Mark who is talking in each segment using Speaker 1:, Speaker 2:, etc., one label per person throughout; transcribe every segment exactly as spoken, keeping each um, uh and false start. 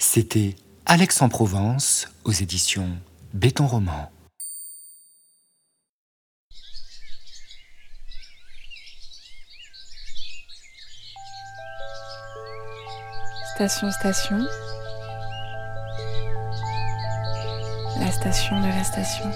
Speaker 1: C'était Alex en Provence aux éditions Béton Roman.
Speaker 2: Station, station. La station de la station.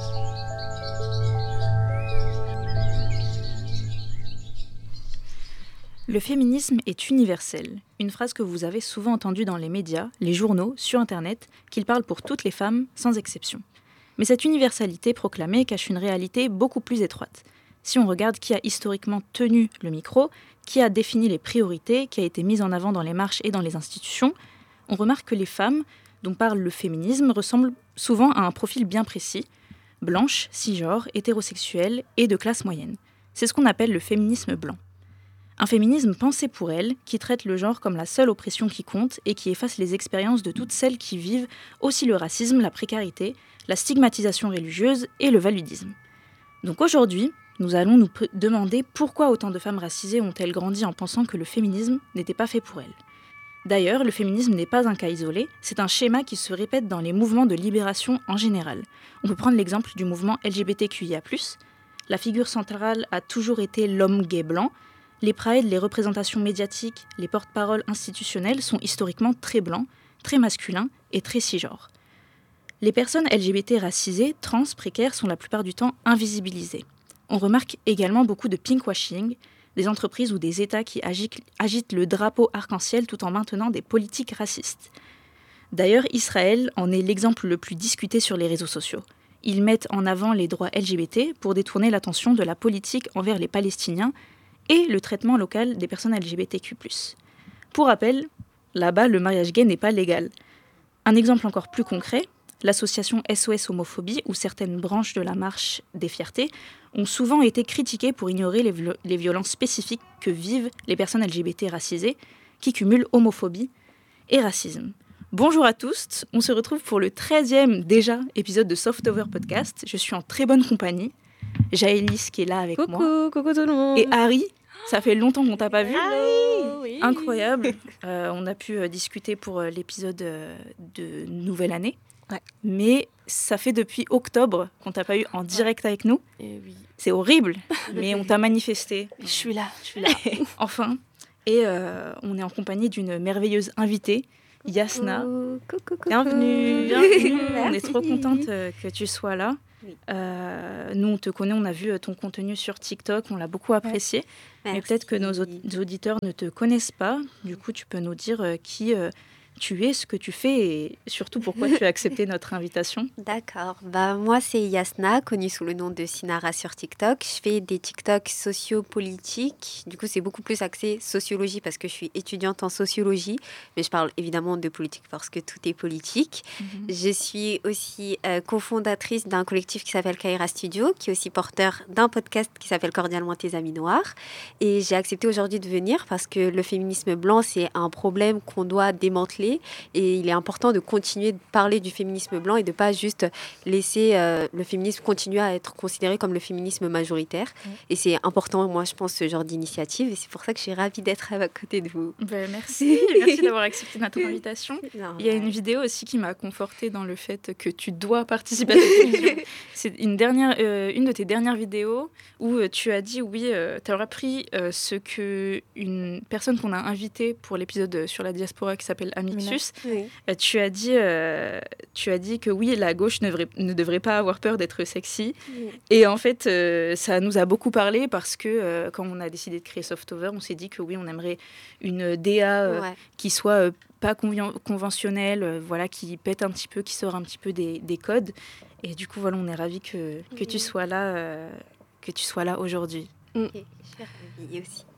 Speaker 3: Le féminisme est universel, une phrase que vous avez souvent entendue dans les médias, les journaux, sur Internet, qu'il parle pour toutes les femmes, sans exception. Mais cette universalité proclamée cache une réalité beaucoup plus étroite. Si on regarde qui a historiquement tenu le micro, qui a défini les priorités, qui a été mise en avant dans les marches et dans les institutions, on remarque que les femmes dont parle le féminisme ressemblent souvent à un profil bien précis, blanche, cisgenre, hétérosexuelle et de classe moyenne. C'est ce qu'on appelle le féminisme blanc. Un féminisme pensé pour elle, qui traite le genre comme la seule oppression qui compte et qui efface les expériences de toutes celles qui vivent aussi le racisme, la précarité, la stigmatisation religieuse et le validisme. Donc aujourd'hui, nous allons nous pr- demander pourquoi autant de femmes racisées ont-elles grandi en pensant que le féminisme n'était pas fait pour elles. D'ailleurs, le féminisme n'est pas un cas isolé, c'est un schéma qui se répète dans les mouvements de libération en général. On peut prendre l'exemple du mouvement L G B T Q I A plus. La figure centrale a toujours été l'homme gay blanc. Les prides, les représentations médiatiques, les porte-paroles institutionnels sont historiquement très blancs, très masculins et très cisgenres. Les personnes L G B T racisées, trans, précaires sont la plupart du temps invisibilisées. On remarque également beaucoup de pinkwashing, des entreprises ou des États qui agitent, agitent le drapeau arc-en-ciel tout en maintenant des politiques racistes. D'ailleurs, Israël en est l'exemple le plus discuté sur les réseaux sociaux. Ils mettent en avant les droits L G B T pour détourner l'attention de la politique envers les Palestiniens et le traitement local des personnes L G B T Q plus. Pour rappel, là-bas, le mariage gay n'est pas légal. Un exemple encore plus concret, l'association S O S Homophobie ou certaines branches de la Marche des Fiertés ont souvent été critiquées pour ignorer les, viol- les violences spécifiques que vivent les personnes L G B T racisées qui cumulent homophobie et racisme. Bonjour à tous, on se retrouve pour le treizième déjà épisode de Softover Podcast. Je suis en très bonne compagnie. Jaëlys qui est là avec
Speaker 4: coucou,
Speaker 3: moi.
Speaker 4: Coucou tout le monde.
Speaker 3: Et Harry, ça fait longtemps qu'on t'a pas vu.
Speaker 4: Hello, oui.
Speaker 3: Incroyable. Euh, on a pu euh, discuter pour euh, l'épisode euh, de Nouvelle Année.
Speaker 4: Ouais.
Speaker 3: Mais ça fait depuis octobre qu'on t'a pas eu en direct avec nous.
Speaker 4: Et oui.
Speaker 3: C'est horrible, mais on t'a manifesté.
Speaker 4: Je suis là, je suis là.
Speaker 3: Enfin. Et euh, on est en compagnie d'une merveilleuse invitée, Yasna.
Speaker 4: Coucou, coucou, coucou.
Speaker 3: Bienvenue. Bienvenue. On est
Speaker 4: Merci.
Speaker 3: trop contente euh, que tu sois là.
Speaker 4: Oui.
Speaker 3: Euh, nous, on te connaît, on a vu euh, ton contenu sur TikTok, on l'a beaucoup apprécié. Mais
Speaker 4: Merci.
Speaker 3: peut-être que nos au- auditeurs ne te connaissent pas. Du coup, tu peux nous dire euh, qui euh, tu es, ce que tu fais et surtout pourquoi tu as accepté notre invitation.
Speaker 5: D'accord. Bah, moi, c'est Yasna, connue sous le nom de Sinara sur TikTok. Je fais des TikTok sociopolitiques. Du coup, c'est beaucoup plus axé sociologie parce que je suis étudiante en sociologie. Mais je parle évidemment de politique parce que tout est politique.
Speaker 3: Mm-hmm.
Speaker 5: Je suis aussi euh, cofondatrice d'un collectif qui s'appelle Kaira Studio, qui est aussi porteur d'un podcast qui s'appelle Cordialement Tes Amis Noirs. Et j'ai accepté aujourd'hui de venir parce que le féminisme blanc, c'est un problème qu'on doit démanteler. Et il est important de continuer de parler du féminisme blanc et de ne pas juste laisser euh, le féminisme continuer à être considéré comme le féminisme majoritaire.
Speaker 3: Mmh.
Speaker 5: Et c'est important, moi, je pense, ce genre d'initiative. Et c'est pour ça que je suis ravie d'être à côté de vous.
Speaker 3: Ben, merci, merci d'avoir accepté notre invitation.
Speaker 5: Non,
Speaker 3: Il y a une vidéo aussi qui m'a confortée dans le fait que tu dois participer à cette émission. C'est une, dernière, euh, une de tes dernières vidéos où euh, tu as dit, oui, euh, tu as repris euh, ce qu'une personne qu'on a invitée pour l'épisode sur la diaspora qui s'appelle Amictus,
Speaker 5: Oui.
Speaker 3: euh, tu, as dit, euh, tu as dit que oui, la gauche ne devrait, ne devrait pas avoir peur d'être sexy.
Speaker 5: Oui.
Speaker 3: Et en fait, euh, ça nous a beaucoup parlé parce que euh, quand on a décidé de créer Softover, on s'est dit que oui, on aimerait une D A euh,
Speaker 5: Ouais.
Speaker 3: qui soit euh, pas convien- conventionnelle, euh, voilà, qui pète un petit peu, qui sort un petit peu des, des codes. Et du coup, voilà, on est ravis que, que tu sois là, euh, que tu sois là aujourd'hui.
Speaker 5: Ok, je suis ravie aussi.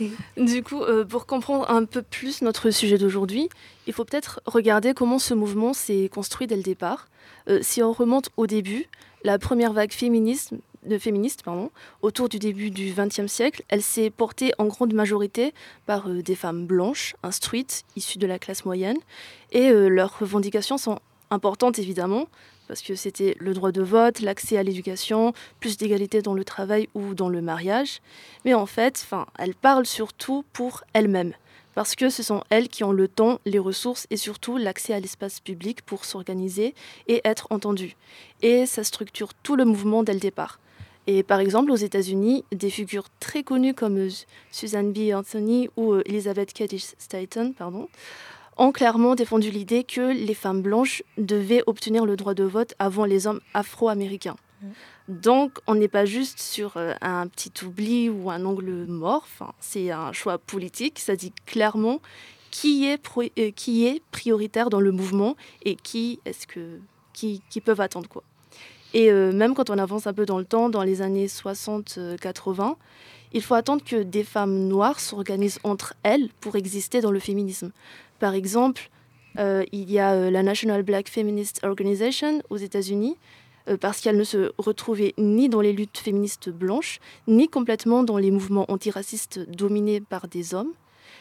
Speaker 4: Du coup, euh, pour comprendre un peu plus notre sujet d'aujourd'hui, il faut peut-être regarder comment ce mouvement s'est construit dès le départ. Euh, si on remonte au début, la première vague féminisme, de féministes pardon, autour du début du vingtième siècle, elle s'est portée en grande majorité par euh, des femmes blanches, instruites, issues de la classe moyenne. Et euh, leurs revendications sont importantes évidemment, parce que c'était le droit de vote, l'accès à l'éducation, plus d'égalité dans le travail ou dans le mariage. Mais en fait, elle parle surtout pour elle-même. parce que ce sont elles qui ont le temps, les ressources et surtout l'accès à l'espace public pour s'organiser et être entendues. Et ça structure tout le mouvement dès le départ. Et par exemple, aux États-Unis, des figures très connues comme Susan B. Anthony ou Elizabeth Cady Stanton, pardon, ont clairement défendu l'idée que les femmes blanches devaient obtenir le droit de vote avant les hommes afro-américains. Mmh. Donc, on n'est pas juste sur un petit oubli ou un angle mort, enfin, c'est un choix politique, ça dit clairement qui est, pro- euh, qui est prioritaire dans le mouvement et qui, est-ce que, qui, qui peuvent attendre quoi. Et euh, même quand on avance un peu dans le temps, dans les années soixante quatre-vingts, il faut attendre que des femmes noires s'organisent entre elles pour exister dans le féminisme. Par exemple, euh, il y a euh, la National Black Feminist Organization aux États-Unis, euh, parce qu'elle ne se retrouvait ni dans les luttes féministes blanches, ni complètement dans les mouvements antiracistes dominés par des hommes.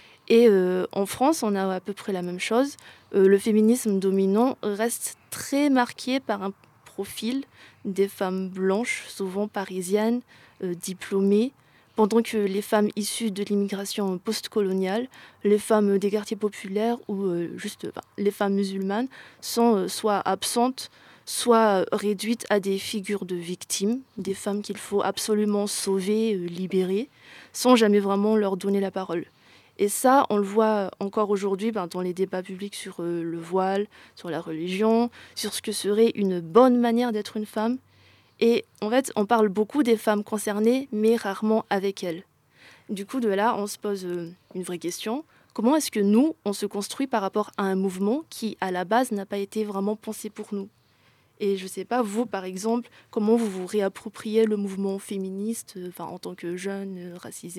Speaker 4: Et euh, en France, on a à peu près la même chose. Euh, le féminisme dominant reste très marqué par un profil des femmes blanches, souvent parisiennes, euh, diplômées, pendant que les femmes issues de l'immigration post-coloniale, les femmes des quartiers populaires ou euh, juste enfin, les femmes musulmanes sont euh, soit absentes, soit réduites à des figures de victimes, des femmes qu'il faut absolument sauver, euh, libérer, sans jamais vraiment leur donner la parole. Et ça, on le voit encore aujourd'hui ben, dans les débats publics sur euh, le voile, sur la religion, sur ce que serait une bonne manière d'être une femme. Et en fait, on parle beaucoup des femmes concernées, mais rarement avec elles. Du coup, de là, on se pose euh, une vraie question. Comment est-ce que nous, on se construit par rapport à un mouvement qui, à la base, n'a pas été vraiment pensé pour nous ? Et je ne sais pas, vous, par exemple, comment vous vous réappropriez le mouvement féministe euh, en tant que jeune, euh, racisée ?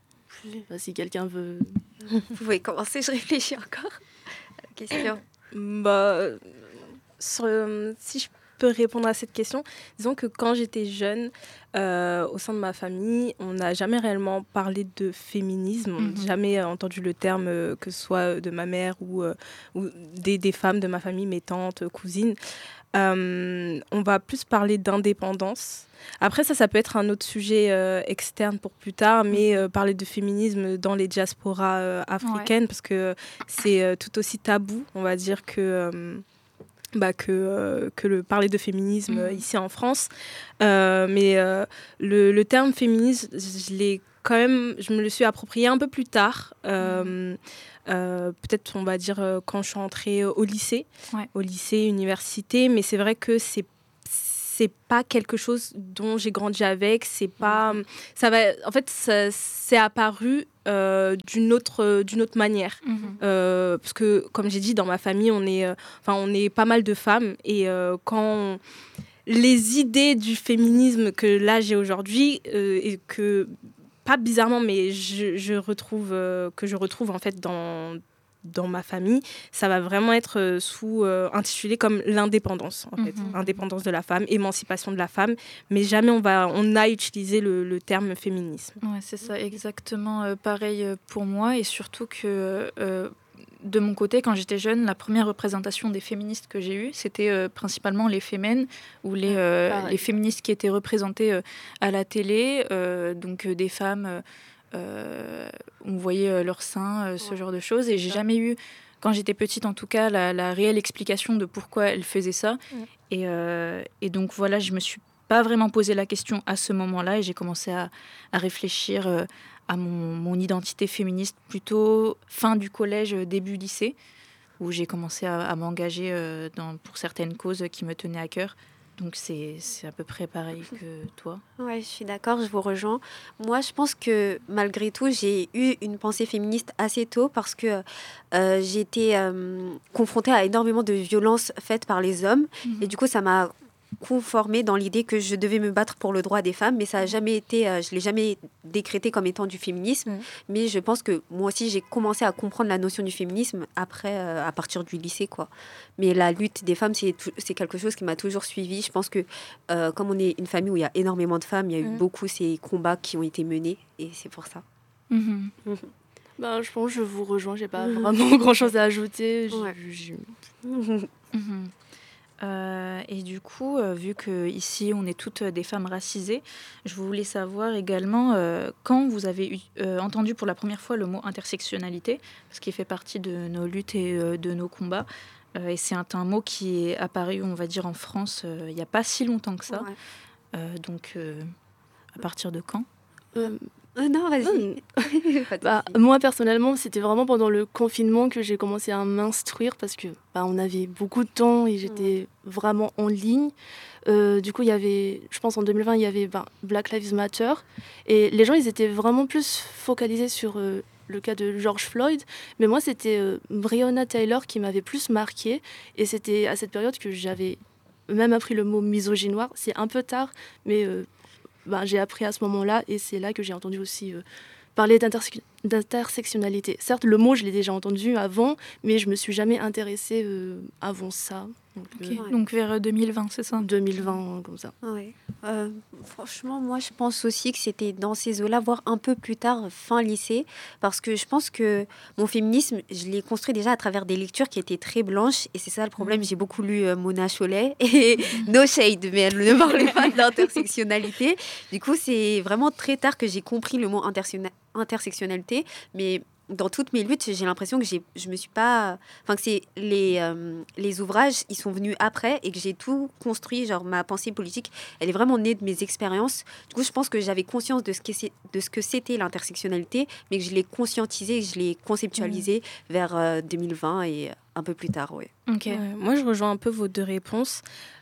Speaker 4: Enfin, si quelqu'un veut...
Speaker 5: Vous pouvez commencer, je réfléchis encore à la question.
Speaker 6: Bah, sur, euh, si je peux répondre à cette question, disons que quand j'étais jeune, euh, au sein de ma famille, on n'a jamais réellement parlé de féminisme, on n'a mm-hmm. jamais entendu le terme, euh, que ce soit de ma mère ou, euh, ou des, des femmes de ma famille, mes tantes, cousines. Euh, on va plus parler d'indépendance. Après, ça, ça peut être un autre sujet euh, externe pour plus tard, mais euh, parler de féminisme dans les diasporas euh, africaines, ouais. parce que c'est euh, tout aussi tabou, on va dire, que, euh, bah, que, euh, que le parler de féminisme mmh. euh, ici en France. Euh, mais euh, le, le terme féminisme, je l'ai quand même, je me le suis approprié un peu plus tard. Euh, mmh. Euh, peut-être, on va dire, euh, quand je suis entrée au lycée, ouais. au lycée, université, mais c'est vrai que c'est c'est pas quelque chose dont j'ai grandi avec, c'est pas, ça va, en fait, ça, c'est apparu euh, d'une autre, d'une autre manière, mm-hmm. euh, parce que, comme j'ai dit, dans ma famille, on est, enfin, euh, on est pas mal de femmes, et euh, quand on, les idées du féminisme que là j'ai aujourd'hui, euh, et que pas bizarrement, mais je, je retrouve euh, que je retrouve en fait dans dans ma famille, ça va vraiment être euh, sous euh, intitulé comme l'indépendance, en fait, mm-hmm. indépendance de la femme, émancipation de la femme, mais jamais on va on a utilisé le, le terme féminisme.
Speaker 3: Ouais, c'est ça, exactement euh, pareil pour moi, et surtout que euh, de mon côté, quand j'étais jeune, la première représentation des féministes que j'ai eue, c'était euh, principalement les Femmes, ou les, euh, ah, les féministes qui étaient représentées euh, à la télé, euh, donc euh, des femmes... Euh, Euh, on voyait euh, leurs seins, euh, ce ouais. genre de choses, et j'ai jamais eu, quand j'étais petite en tout cas, la, la réelle explication de pourquoi elles faisaient ça. Ouais. Et, euh, et donc voilà, je me suis pas vraiment posé la question à ce moment-là, et j'ai commencé à, à réfléchir euh, à mon, mon identité féministe plutôt fin du collège, début lycée, où j'ai commencé à, à m'engager euh, dans, pour certaines causes qui me tenaient à cœur. Donc, c'est, c'est à peu près pareil que toi.
Speaker 5: Oui, je suis d'accord, je vous rejoins. Moi, je pense que malgré tout, j'ai eu une pensée féministe assez tôt parce que euh, j'ai été euh, confrontée à énormément de violences faites par les hommes. Mmh. Et du coup, ça m'a conformée dans l'idée que je devais me battre pour le droit des femmes, mais ça a jamais été, euh, je l'ai jamais décrété comme étant du féminisme. Mmh. Mais je pense que moi aussi, j'ai commencé à comprendre la notion du féminisme après, euh, à partir du lycée, quoi. Mais la lutte des femmes, c'est, tout, c'est quelque chose qui m'a toujours suivie. Je pense que euh, comme on est une famille où il y a énormément de femmes, il y a eu mmh. beaucoup ces combats qui ont été menés, et c'est pour ça.
Speaker 4: Mmh. Mmh. Ben, je pense que je vous rejoins. J'ai pas mmh. vraiment grand chose à ajouter.
Speaker 5: Ouais.
Speaker 4: Je, je...
Speaker 3: Mmh. Euh, et du coup, euh, vu qu'ici, on est toutes des femmes racisées, je voulais savoir également euh, quand vous avez eu, euh, entendu pour la première fois le mot intersectionnalité, parce qu'il fait partie de nos luttes et euh, de nos combats. Euh, et c'est un, un mot qui est apparu, on va dire, en France euh, il n'y a pas si longtemps que ça.
Speaker 5: Ouais.
Speaker 3: Euh, donc, euh, à partir de quand
Speaker 4: Euh,
Speaker 5: Euh, non, vas-y. Pas de
Speaker 4: Bah,
Speaker 5: souci.
Speaker 4: moi personnellement, c'était vraiment pendant le confinement que j'ai commencé à m'instruire parce que bah, on avait beaucoup de temps et j'étais vraiment en ligne. Euh, du coup, il y avait, je pense en deux mille vingt, il y avait bah, Black Lives Matter et les gens ils étaient vraiment plus focalisés sur euh, le cas de George Floyd, mais moi c'était euh, Breonna Taylor qui m'avait plus marqué et c'était à cette période que j'avais même appris le mot misogynoir. C'est un peu tard, mais euh, bah, j'ai appris à ce moment-là et c'est là que j'ai entendu aussi euh, parler d'interse- d'intersectionnalité. Certes, le mot, je l'ai déjà entendu avant, mais je me suis jamais intéressée euh, avant ça. Donc,
Speaker 3: Ok.
Speaker 4: euh,
Speaker 5: Ouais.
Speaker 3: Donc vers deux mille vingt, c'est ça
Speaker 4: deux mille vingt, comme ça.
Speaker 5: Ouais. Euh, franchement, moi, je pense aussi que c'était dans ces eaux-là, voire un peu plus tard, fin lycée, parce que je pense que mon féminisme, je l'ai construit déjà à travers des lectures qui étaient très blanches, et c'est ça le problème. J'ai beaucoup lu euh, Mona Chollet, et no shade, mais elle ne parlait pas de l'intersectionnalité. Du coup, c'est vraiment très tard que j'ai compris le mot intersectionna- intersectionnalité, mais dans toutes mes luttes, j'ai l'impression que j'ai, je me suis pas, enfin que c'est les euh, les ouvrages, ils sont venus après et que j'ai tout construit, genre ma pensée politique, elle est vraiment née de mes expériences. Du coup, je pense que j'avais conscience de ce que c'est, de ce que c'était l'intersectionnalité, mais que je l'ai conscientisé, je l'ai conceptualisé mmh. vers euh, deux mille vingt et un peu plus tard, ouais.
Speaker 3: Ok.
Speaker 6: Ouais, moi, je rejoins un peu vos deux réponses.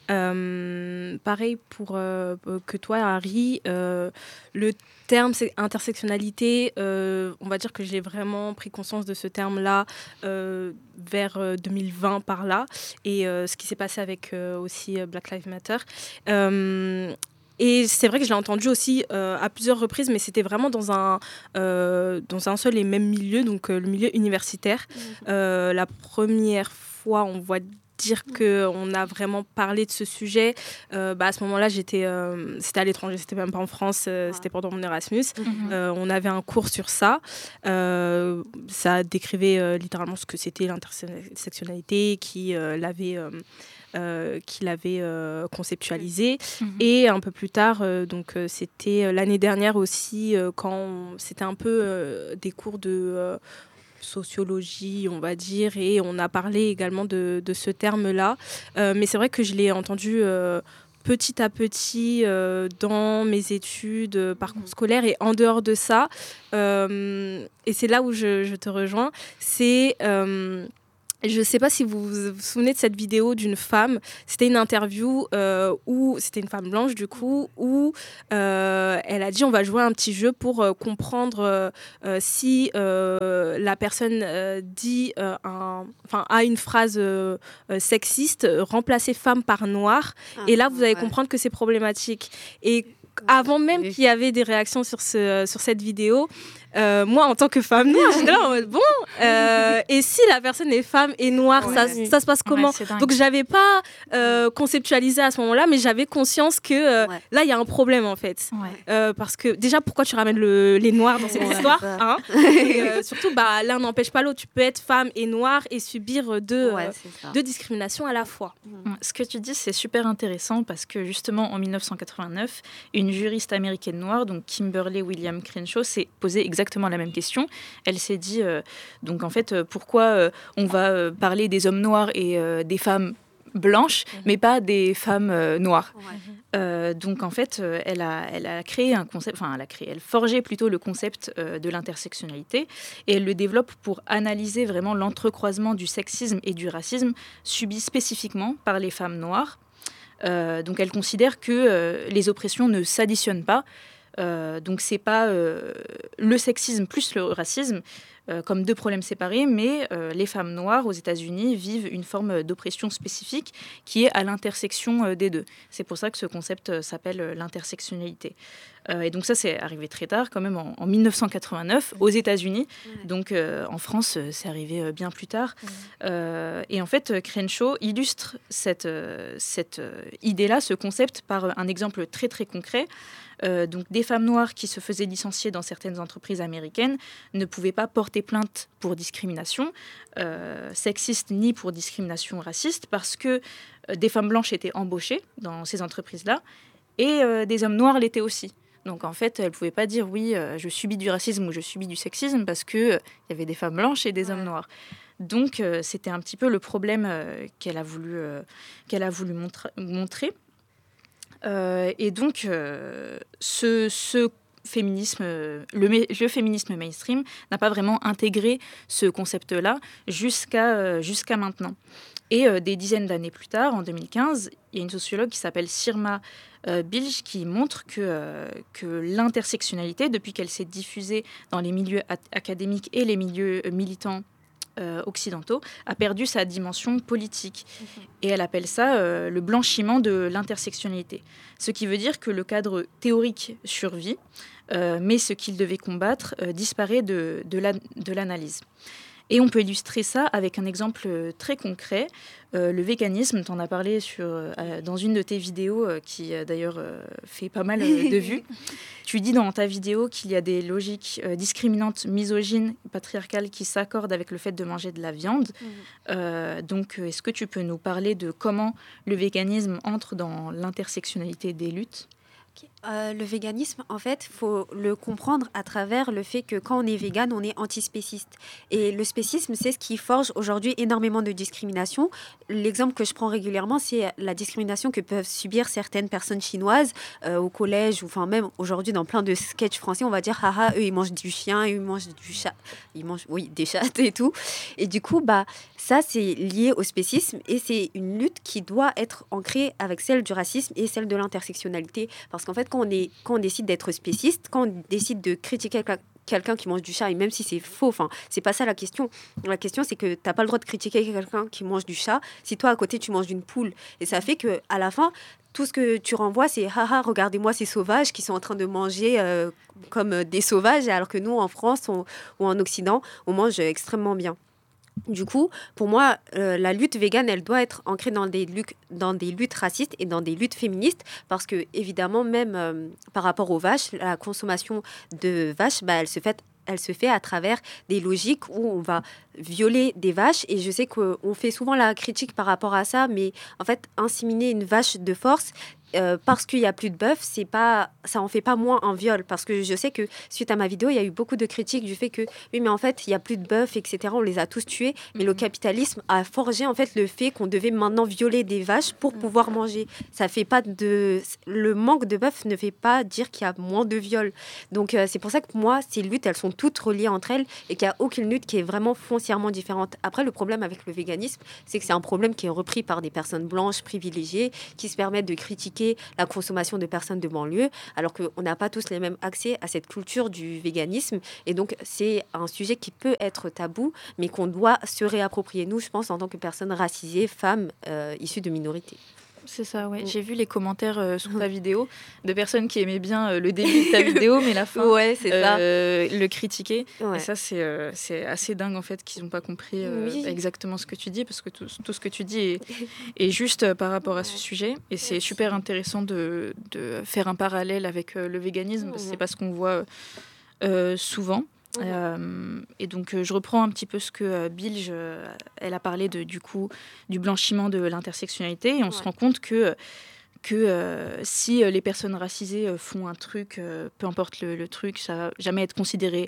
Speaker 6: Euh, pareil pour euh, que toi, Harry, euh, le terme c'est intersectionnalité, euh, on va dire que j'ai vraiment pris conscience de ce terme-là euh, vers euh, deux mille vingt par là, et euh, ce qui s'est passé avec euh, aussi euh, Black Lives Matter. Euh, Et c'est vrai que je l'ai entendu aussi euh, à plusieurs reprises, mais c'était vraiment dans un, euh, dans un seul et même milieu, donc euh, le milieu universitaire. Mmh. Euh, la première fois, on voit dire qu'on a vraiment parlé de ce sujet. Euh, bah, à ce moment-là, j'étais, euh, c'était à l'étranger, c'était même pas en France, euh, c'était pendant mon Erasmus. Mmh. Euh, on avait un cours sur ça. Euh, ça décrivait euh, littéralement ce que c'était l'intersectionnalité, qui euh, l'avait... Euh, Euh, qu'il avait euh, conceptualisé. Mmh. Et un peu plus tard, euh, donc, euh, c'était l'année dernière aussi, euh, quand on, c'était un peu euh, des cours de euh, sociologie, on va dire, et on a parlé également de, de ce terme-là. Euh, mais c'est vrai que je l'ai entendu euh, petit à petit euh, dans mes études, euh, parcours scolaire, et en dehors de ça. Euh, et c'est là où je, je te rejoins. C'est... Euh, Je ne sais pas si vous vous souvenez de cette vidéo d'une femme. C'était une interview euh, où c'était une femme blanche du coup, où euh, elle a dit on va jouer à un petit jeu pour euh, comprendre euh, euh, si euh, la personne euh, dit euh, un, enfin a une phrase euh, euh, sexiste, remplacer femme par noir. Ah, et là vous allez ouais. comprendre que c'est problématique. Et avant même qu'il y avait des réactions sur ce sur cette vidéo. Euh, moi, en tant que femme noire, j'étais là en mode bon, euh, et si la personne est femme et noire, ouais, ça, oui. ça se passe comment? Ouais, donc, j'avais pas euh, conceptualisé à ce moment-là, mais j'avais conscience que euh, ouais. là, il y a un problème en fait. Ouais. Euh, parce que déjà, pourquoi tu ramènes le, les noirs dans cette ouais, histoire hein et, euh, surtout, bah, l'un n'empêche pas l'autre. Tu peux être femme et noire et subir deux, ouais, euh, deux discriminations à la fois.
Speaker 3: Mmh. Ce que tu dis, c'est super intéressant parce que justement, en dix-neuf cent quatre-vingt-neuf, une juriste américaine noire, donc Kimberly Williams Crenshaw, s'est posée exactement exactement la même question. Elle s'est dit, euh, donc en fait, euh, pourquoi euh, on va euh, parler des hommes noirs et euh, des femmes blanches, mmh. mais pas des femmes euh, noires. Ouais. Euh, donc en fait, euh, elle, a, elle a créé un concept, enfin elle a créé, elle forgeait plutôt le concept euh, de l'intersectionnalité et elle le développe pour analyser vraiment l'entrecroisement du sexisme et du racisme subis spécifiquement par les femmes noires. Euh, donc elle considère que euh, les oppressions ne s'additionnent pas. Euh, donc c'est pas euh, le sexisme plus le racisme euh, comme deux problèmes séparés, mais euh, les femmes noires aux États-Unis vivent une forme d'oppression spécifique qui est à l'intersection euh, des deux. C'est pour ça que ce concept euh, s'appelle euh, l'intersectionnalité. Euh, et donc ça, c'est arrivé très tard, quand même en, en dix-neuf cent quatre-vingt-neuf aux États-Unis. Ouais. Donc euh, en France, euh, c'est arrivé euh, bien plus tard. Ouais. Euh, et en fait, Crenshaw illustre cette, euh, cette euh, idée-là, ce concept, par un exemple très très concret. Euh, donc des femmes noires qui se faisaient licencier dans certaines entreprises américaines ne pouvaient pas porter plainte pour discrimination euh, sexiste ni pour discrimination raciste parce que euh, des femmes blanches étaient embauchées dans ces entreprises-là et euh, des hommes noirs l'étaient aussi. Donc en fait, elle ne pouvait pas dire oui, euh, je subis du racisme ou je subis du sexisme parce qu'il euh, y avait des femmes blanches et des ouais. hommes noirs. Donc euh, c'était un petit peu le problème euh, qu'elle a voulu, euh, qu'elle a voulu montre- montrer. Euh, et donc euh, ce, ce féminisme, le, le féminisme mainstream n'a pas vraiment intégré ce concept-là jusqu'à, euh, jusqu'à maintenant. Et euh, des dizaines d'années plus tard, en deux mille quinze, il y a une sociologue qui s'appelle Sirma euh, Bilge qui montre que, euh, que l'intersectionnalité, depuis qu'elle s'est diffusée dans les milieux a- académiques et les milieux euh, militants euh, occidentaux, a perdu sa dimension politique. Mmh. Et elle appelle ça euh, le blanchiment de l'intersectionnalité. Ce qui veut dire que le cadre théorique survit, euh, mais ce qu'il devait combattre euh, disparaît de, de, la, de l'analyse. Et on peut illustrer ça avec un exemple très concret. Euh, le véganisme, tu en as parlé sur, euh, dans une de tes vidéos euh, qui euh, d'ailleurs euh, fait pas mal euh, de vues. Tu dis dans ta vidéo qu'il y a des logiques euh, discriminantes, misogynes, patriarcales qui s'accordent avec le fait de manger de la viande. Mmh. Euh, donc est-ce que tu peux nous parler de comment le véganisme entre dans l'intersectionnalité des luttes ?
Speaker 5: Euh, le véganisme, en fait, il faut le comprendre à travers le fait que quand on est végane, on est antispéciste. Et le spécisme, c'est ce qui forge aujourd'hui énormément de discrimination. L'exemple que je prends régulièrement, c'est la discrimination que peuvent subir certaines personnes chinoises euh, au collège, ou enfin même aujourd'hui dans plein de sketchs français, on va dire, haha, eux ils mangent du chien, eux ils mangent du chat, ils mangent, oui, des chattes et tout. Et du coup, bah, ça c'est lié au spécisme et c'est une lutte qui doit être ancrée avec celle du racisme et celle de l'intersectionnalité. Parce qu'en fait, quand on, est, quand on décide d'être spéciste, quand on décide de critiquer quelqu'un, quelqu'un qui mange du chat, et même si c'est faux, enfin, c'est pas ça la question. La question, c'est que t'as pas le droit de critiquer quelqu'un qui mange du chat si toi, à côté, tu manges d'une poule. Et ça fait que à la fin, tout ce que tu renvoies, c'est « haha, regardez-moi ces sauvages qui sont en train de manger euh, comme des sauvages », alors que nous, en France on, ou en Occident, on mange extrêmement bien. Du coup, pour moi, euh, la lutte végane, elle doit être ancrée dans des, luttes, dans des luttes racistes et dans des luttes féministes parce que, évidemment, même euh, par rapport aux vaches, la consommation de vaches, bah, elle se fait elle se fait à travers des logiques où on va violer des vaches. Et je sais qu'on fait souvent la critique par rapport à ça, mais en fait, inséminer une vache de force, Euh, parce qu'il n'y a plus de bœuf, c'est pas, ça en fait pas moins un viol. Parce que je sais que suite à ma vidéo, il y a eu beaucoup de critiques du fait que oui, mais en fait, il n'y a plus de bœuf, et cetera. On les a tous tués. Mais mmh. le capitalisme a forgé en fait le fait qu'on devait maintenant violer des vaches pour mmh. pouvoir manger. Ça fait pas de, le manque de bœuf ne fait pas dire qu'il y a moins de viols. Donc euh, c'est pour ça que moi, ces luttes, elles sont toutes reliées entre elles et qu'il n'y a aucune lutte qui est vraiment foncièrement différente. Après, le problème avec le véganisme, c'est que c'est un problème qui est repris par des personnes blanches privilégiées qui se permettent de critiquer la consommation de personnes de banlieue, alors qu'on n'a pas tous les mêmes accès à cette culture du véganisme. Et donc, c'est un sujet qui peut être tabou, mais qu'on doit se réapproprier, nous, je pense, en tant que personnes racisées, femmes euh, issues de minorités.
Speaker 3: C'est ça, ouais. J'ai vu les commentaires euh, sur ta vidéo de personnes qui aimaient bien euh, le début de ta vidéo, mais la fin,
Speaker 5: ouais, c'est
Speaker 3: euh, ça. le critiquaient.
Speaker 5: Ouais.
Speaker 3: Et ça, c'est, euh, c'est assez dingue, en fait, qu'ils n'ont pas compris euh, oui. exactement ce que tu dis, parce que tout, tout ce que tu dis est, est juste euh, par rapport à ce sujet. Et c'est super intéressant de, de faire un parallèle avec euh, le véganisme, parce que c'est pas ce qu'on voit euh, souvent. Euh, et donc euh, je reprends un petit peu ce que euh, Bilge euh, elle a parlé de, du coup du blanchiment de l'intersectionnalité et on ouais. se rend compte que que euh, si les personnes racisées euh, font un truc, euh, peu importe le, le truc, ça va jamais être considéré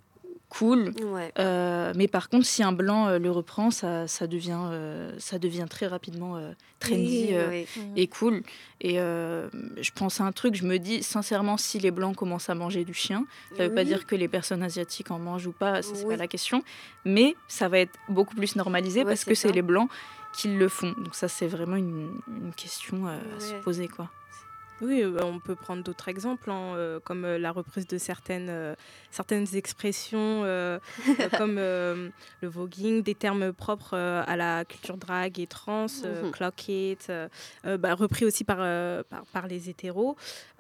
Speaker 3: cool. Ouais. Euh, mais par contre, si un blanc euh, le reprend, ça, ça, devient, euh, ça devient très rapidement euh, trendy oui, euh, oui. et cool. Et euh, je pense à un truc, je me dis, sincèrement, si les blancs commencent à manger du chien, ça ne veut oui. pas dire que les personnes asiatiques en mangent ou pas, ça, c'est oui. pas la question. Mais ça va être beaucoup plus normalisé ouais, parce que ça. C'est les blancs qui le font. Donc ça, c'est vraiment une, une question euh, ouais. à se poser, quoi.
Speaker 6: Oui, euh, on peut prendre d'autres exemples, hein, euh, comme euh, la reprise de certaines, euh, certaines expressions, euh, euh, comme euh, le voguing, des termes propres euh, à la culture drague et trans, euh, mm-hmm. clock it, euh, euh, bah, repris aussi par, euh, par, par les hétéros.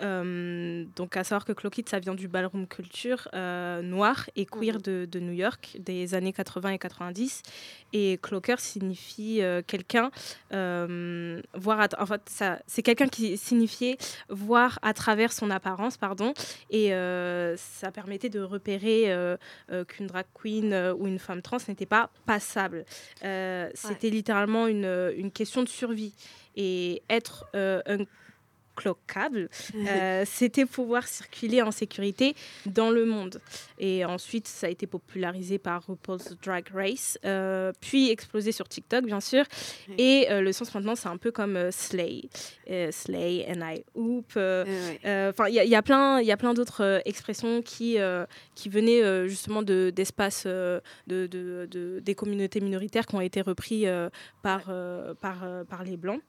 Speaker 6: Euh, donc, à savoir que clock it, ça vient du ballroom culture euh, noir et queer mm-hmm. de, de New York des années quatre-vingts et quatre-vingt-dix. Et clocker signifie euh, quelqu'un, euh, voire, en fait, ça, c'est quelqu'un qui signifiait voir à travers son apparence, pardon, et euh, ça permettait de repérer euh, euh, qu'une drag queen euh, ou une femme trans n'était pas passable. Euh, c'était ouais. littéralement une, une question de survie. Et être euh, un cloquable, euh, c'était pouvoir circuler en sécurité dans le monde. Et ensuite, ça a été popularisé par RuPaul's Drag Race, euh, puis explosé sur TikTok, bien sûr. Oui. Et euh, le sens maintenant, c'est un peu comme euh, Slay, euh, Slay, and I Hoop. Enfin, euh, oui. euh, il y, y a plein, il y a plein d'autres euh, expressions qui euh, qui venaient euh, justement de d'espaces euh, de, de, de des communautés minoritaires qui ont été repris euh, par euh, par euh, par les blancs.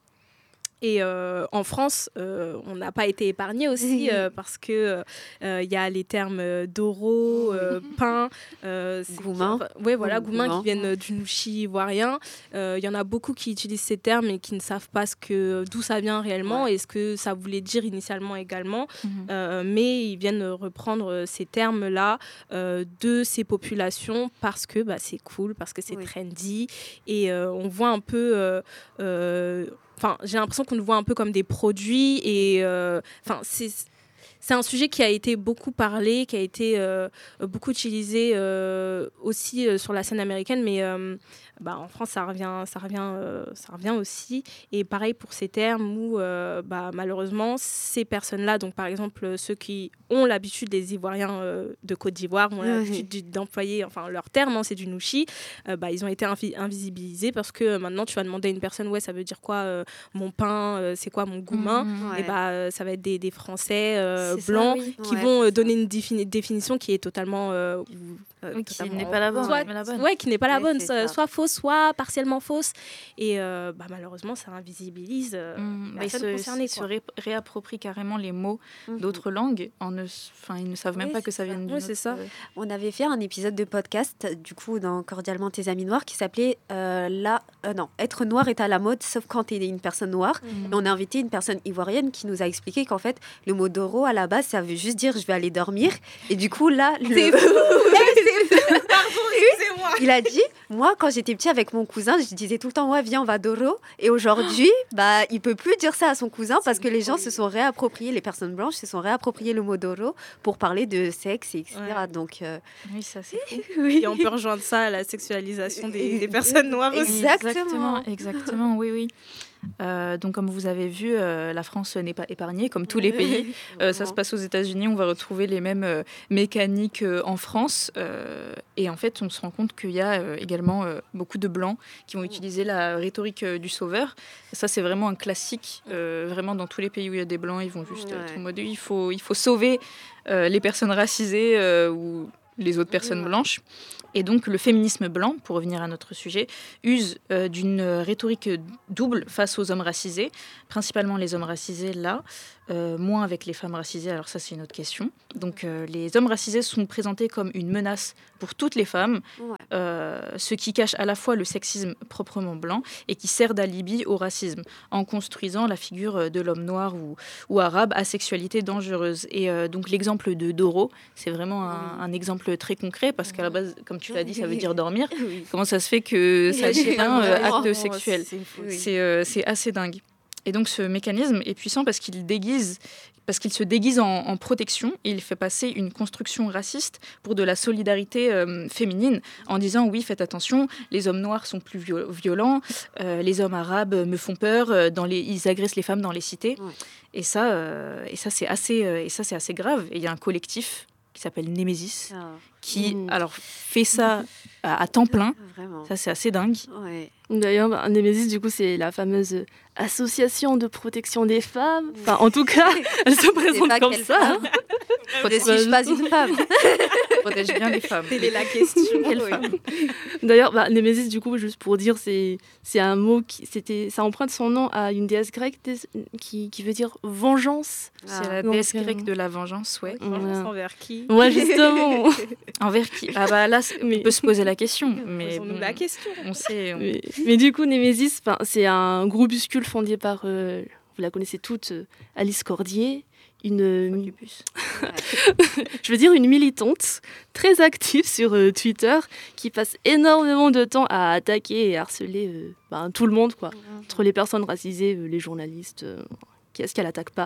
Speaker 6: Et euh, en France, euh, on n'a pas été épargné aussi euh, parce que il euh, y a les termes euh, doro, euh, pain, euh,
Speaker 5: goumin.
Speaker 6: Oui, voilà, goumin qui viennent du nouchi ivoirien. Il euh, y en a beaucoup qui utilisent ces termes et qui ne savent pas ce que, d'où ça vient réellement ouais. et ce que ça voulait dire initialement également. Mm-hmm. Euh, mais ils viennent reprendre ces termes-là euh, de ces populations parce que bah, c'est cool, parce que c'est oui. trendy. Et euh, on voit un peu... Euh, euh, Enfin, j'ai l'impression qu'on le voit un peu comme des produits et euh, enfin, c'est, c'est un sujet qui a été beaucoup parlé, qui a été euh, beaucoup utilisé euh, aussi euh, sur la scène américaine, mais euh, bah, en France, ça revient, ça, revient, euh, ça revient aussi. Et pareil pour ces termes où, euh, bah, malheureusement, ces personnes-là, donc par exemple ceux qui ont l'habitude, des Ivoiriens euh, de Côte d'Ivoire, ont l'habitude d'employer, enfin leur terme, hein, c'est du nouchi, euh, bah, ils ont été invi- invisibilisés parce que euh, maintenant, tu vas demander à une personne, ouais, ça veut dire quoi euh, mon pain, euh, c'est quoi mon goumin mmh, ouais. Et bah, euh, ça va être des, des Français euh, blancs ça, oui. qui ouais, vont euh, donner une défini- définition qui est totalement... Euh,
Speaker 3: euh, oui, qui n'est pas la bonne.
Speaker 6: Soit,
Speaker 3: la bonne.
Speaker 6: Ouais, qui n'est pas la
Speaker 5: ouais,
Speaker 6: bonne, soit, soit fausse, soit partiellement fausse. Et euh, bah, malheureusement, ça invisibilise euh, mmh,
Speaker 3: les personnes concernées. Ils se ré- réapproprient carrément les mots mmh. d'autres langues. En ne, ils ne savent même
Speaker 6: oui,
Speaker 3: pas que ça vient d'une
Speaker 6: oui, c'est ça.
Speaker 5: Euh... On avait fait un épisode de podcast, du coup, dans Cordialement tes amis noirs, qui s'appelait euh, la, euh, non, Être noir est à la mode, sauf quand tu es une personne noire. Mmh. Et on a invité une personne ivoirienne qui nous a expliqué qu'en fait, le mot doro, à la base, ça veut juste dire je vais aller dormir. Et du coup, là... Le... C'est fou. Pardon, excusez-moi. Il a dit, moi, quand j'étais petit avec mon cousin, je disais tout le temps, ouais, viens, on va doro. Et aujourd'hui, bah, il peut plus dire ça à son cousin parce que les gens se sont réappropriés, les personnes blanches se sont réappropriés le mot doro pour parler de sexe, et cetera. Ouais. Donc, euh...
Speaker 3: oui, ça c'est fou.
Speaker 6: Oui. Et on peut rejoindre ça à la sexualisation des, des personnes noires aussi.
Speaker 3: Exactement, exactement, oui, oui. Euh, donc comme vous avez vu, euh, la France n'est pas épargnée, comme tous les pays. Euh, ça se passe aux États-Unis, on va retrouver les mêmes euh, mécaniques euh, en France. Euh, et en fait, on se rend compte qu'il y a euh, également euh, beaucoup de Blancs qui vont utiliser la rhétorique euh, du sauveur. Et ça, c'est vraiment un classique. Euh, vraiment, dans tous les pays où il y a des Blancs, ils vont juste ouais. être en mode il faut, il faut sauver euh, les personnes racisées euh, ou les autres personnes ouais. blanches. Et donc, le féminisme blanc, pour revenir à notre sujet, use euh, d'une rhétorique double face aux hommes racisés, principalement les hommes racisés là, euh, moins avec les femmes racisées, alors ça c'est une autre question. Donc, euh, les hommes racisés sont présentés comme une menace pour toutes les femmes, ouais. euh, ce qui cache à la fois le sexisme proprement blanc et qui sert d'alibi au racisme, en construisant la figure de l'homme noir ou, ou arabe à sexualité dangereuse. Et euh, donc, l'exemple de Doro, c'est vraiment un, un exemple très concret, parce qu'à la base, comme tu l'as dit, ça veut dire dormir. Oui. Comment ça se fait que ça devient un euh, acte sexuel ? C'est, oui. c'est, euh, c'est assez dingue. Et donc ce mécanisme est puissant parce qu'il déguise, parce qu'il se déguise en, en protection et il fait passer une construction raciste pour de la solidarité euh, féminine en disant oui, faites attention, les hommes noirs sont plus violents, euh, les hommes arabes me font peur, euh, dans les, ils agressent les femmes dans les cités. Ouais. Et ça, euh, et ça c'est assez, euh, et ça c'est assez grave. Et il y a un collectif qui s'appelle Némésis, oh. qui mmh. alors fait ça à, à temps plein. Vraiment. Ça c'est assez dingue.
Speaker 4: Ouais. D'ailleurs, bah, Némésis, du coup, c'est la fameuse association de protection des femmes. Enfin, en tout cas, elle se présente comme ça.
Speaker 5: Ne suis-je pas une femme ?
Speaker 3: Protège bien les femmes.
Speaker 6: Quelle est la question ?
Speaker 3: Quelle oui. femme ?
Speaker 4: D'ailleurs, bah, Némésis, du coup, juste pour dire, c'est, c'est un mot qui c'était, ça emprunte son nom à une déesse grecque qui, qui veut dire vengeance.
Speaker 3: Ah. C'est la déesse Donc, grecque de la vengeance, ouais.
Speaker 6: Vengeance ouais. envers qui ?
Speaker 4: Ouais, justement.
Speaker 3: Envers qui ? Ah bah là, mais... on peut se poser la question. Mais
Speaker 6: Posons-nous
Speaker 3: bon,
Speaker 6: la question.
Speaker 3: On sait. On...
Speaker 4: Mais, mais du coup, Némésis, c'est un groupuscule fondé par, euh, vous la connaissez toutes, euh, Alice Cordier, une, je veux dire une militante très active sur euh, Twitter qui passe énormément de temps à attaquer et harceler euh, ben, tout le monde, quoi, mmh. entre les personnes racisées, euh, les journalistes, euh, qui est-ce qu'elle attaque pas.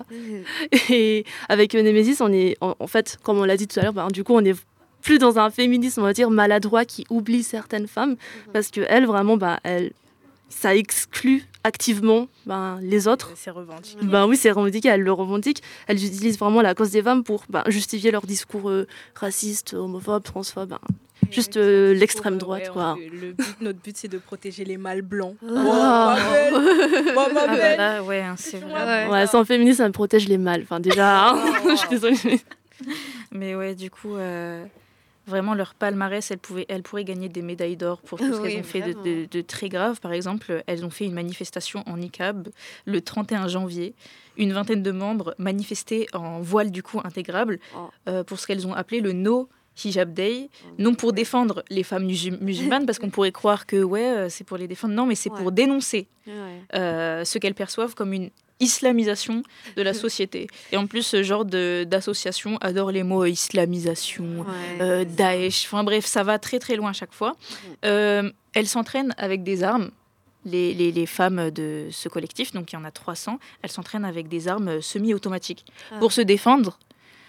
Speaker 4: Et avec Némésis, on est, en, en fait, comme on l'a dit tout à l'heure, ben, du coup, on est plus dans un féminisme, on va dire, maladroit qui oublie certaines femmes, mm-hmm. parce qu'elle, vraiment, ben, elle, ça exclut activement ben, les autres.
Speaker 6: C'est revendiqué.
Speaker 4: Ben oui, c'est revendiqué, elle le revendique. Elle utilise vraiment la cause des femmes pour ben, justifier leur discours euh, racistes, homophobes, transphobes. Ben, juste euh, l'extrême droite,
Speaker 6: ouais,
Speaker 4: quoi.
Speaker 6: On, le but, notre but, c'est de protéger les mâles blancs.
Speaker 4: Oh. Oh.
Speaker 6: Moi, ma
Speaker 3: Ah
Speaker 6: belle.
Speaker 3: bah là, ouais, c'est vrai.
Speaker 4: Ouais, ouais, sans féminisme, ça me protège les mâles. Enfin, déjà, hein.
Speaker 6: Oh.
Speaker 4: Je suis désolée.
Speaker 3: Mais ouais, du coup, euh, vraiment, leur palmarès, elles, pouvaient, elles pourraient gagner des médailles d'or pour tout ce
Speaker 5: Oui,
Speaker 3: qu'elles ont fait de,
Speaker 5: vraiment.
Speaker 3: de, de très grave. Par exemple, elles ont fait une manifestation en niqab le trente et un janvier. Une vingtaine de membres manifestaient en voile du coup intégrable
Speaker 5: Oh.
Speaker 3: euh, pour ce qu'elles ont appelé le No Hijab Day, non pour défendre les femmes musul- musulmanes, parce qu'on pourrait croire que ouais, euh, c'est pour les défendre. Non, mais c'est
Speaker 5: Ouais.
Speaker 3: pour dénoncer
Speaker 5: Ouais.
Speaker 3: euh, ce qu'elles perçoivent comme une islamisation de la société. Et en plus, ce genre de, d'association adore les mots islamisation,
Speaker 5: Ouais.
Speaker 3: euh, Daesh, enfin bref, ça va très très loin à chaque fois. Euh, elles s'entraînent avec des armes. Les, les, les femmes de ce collectif, donc il y en a trois cents, elles s'entraînent avec des armes semi-automatiques
Speaker 5: Ah.
Speaker 3: pour se défendre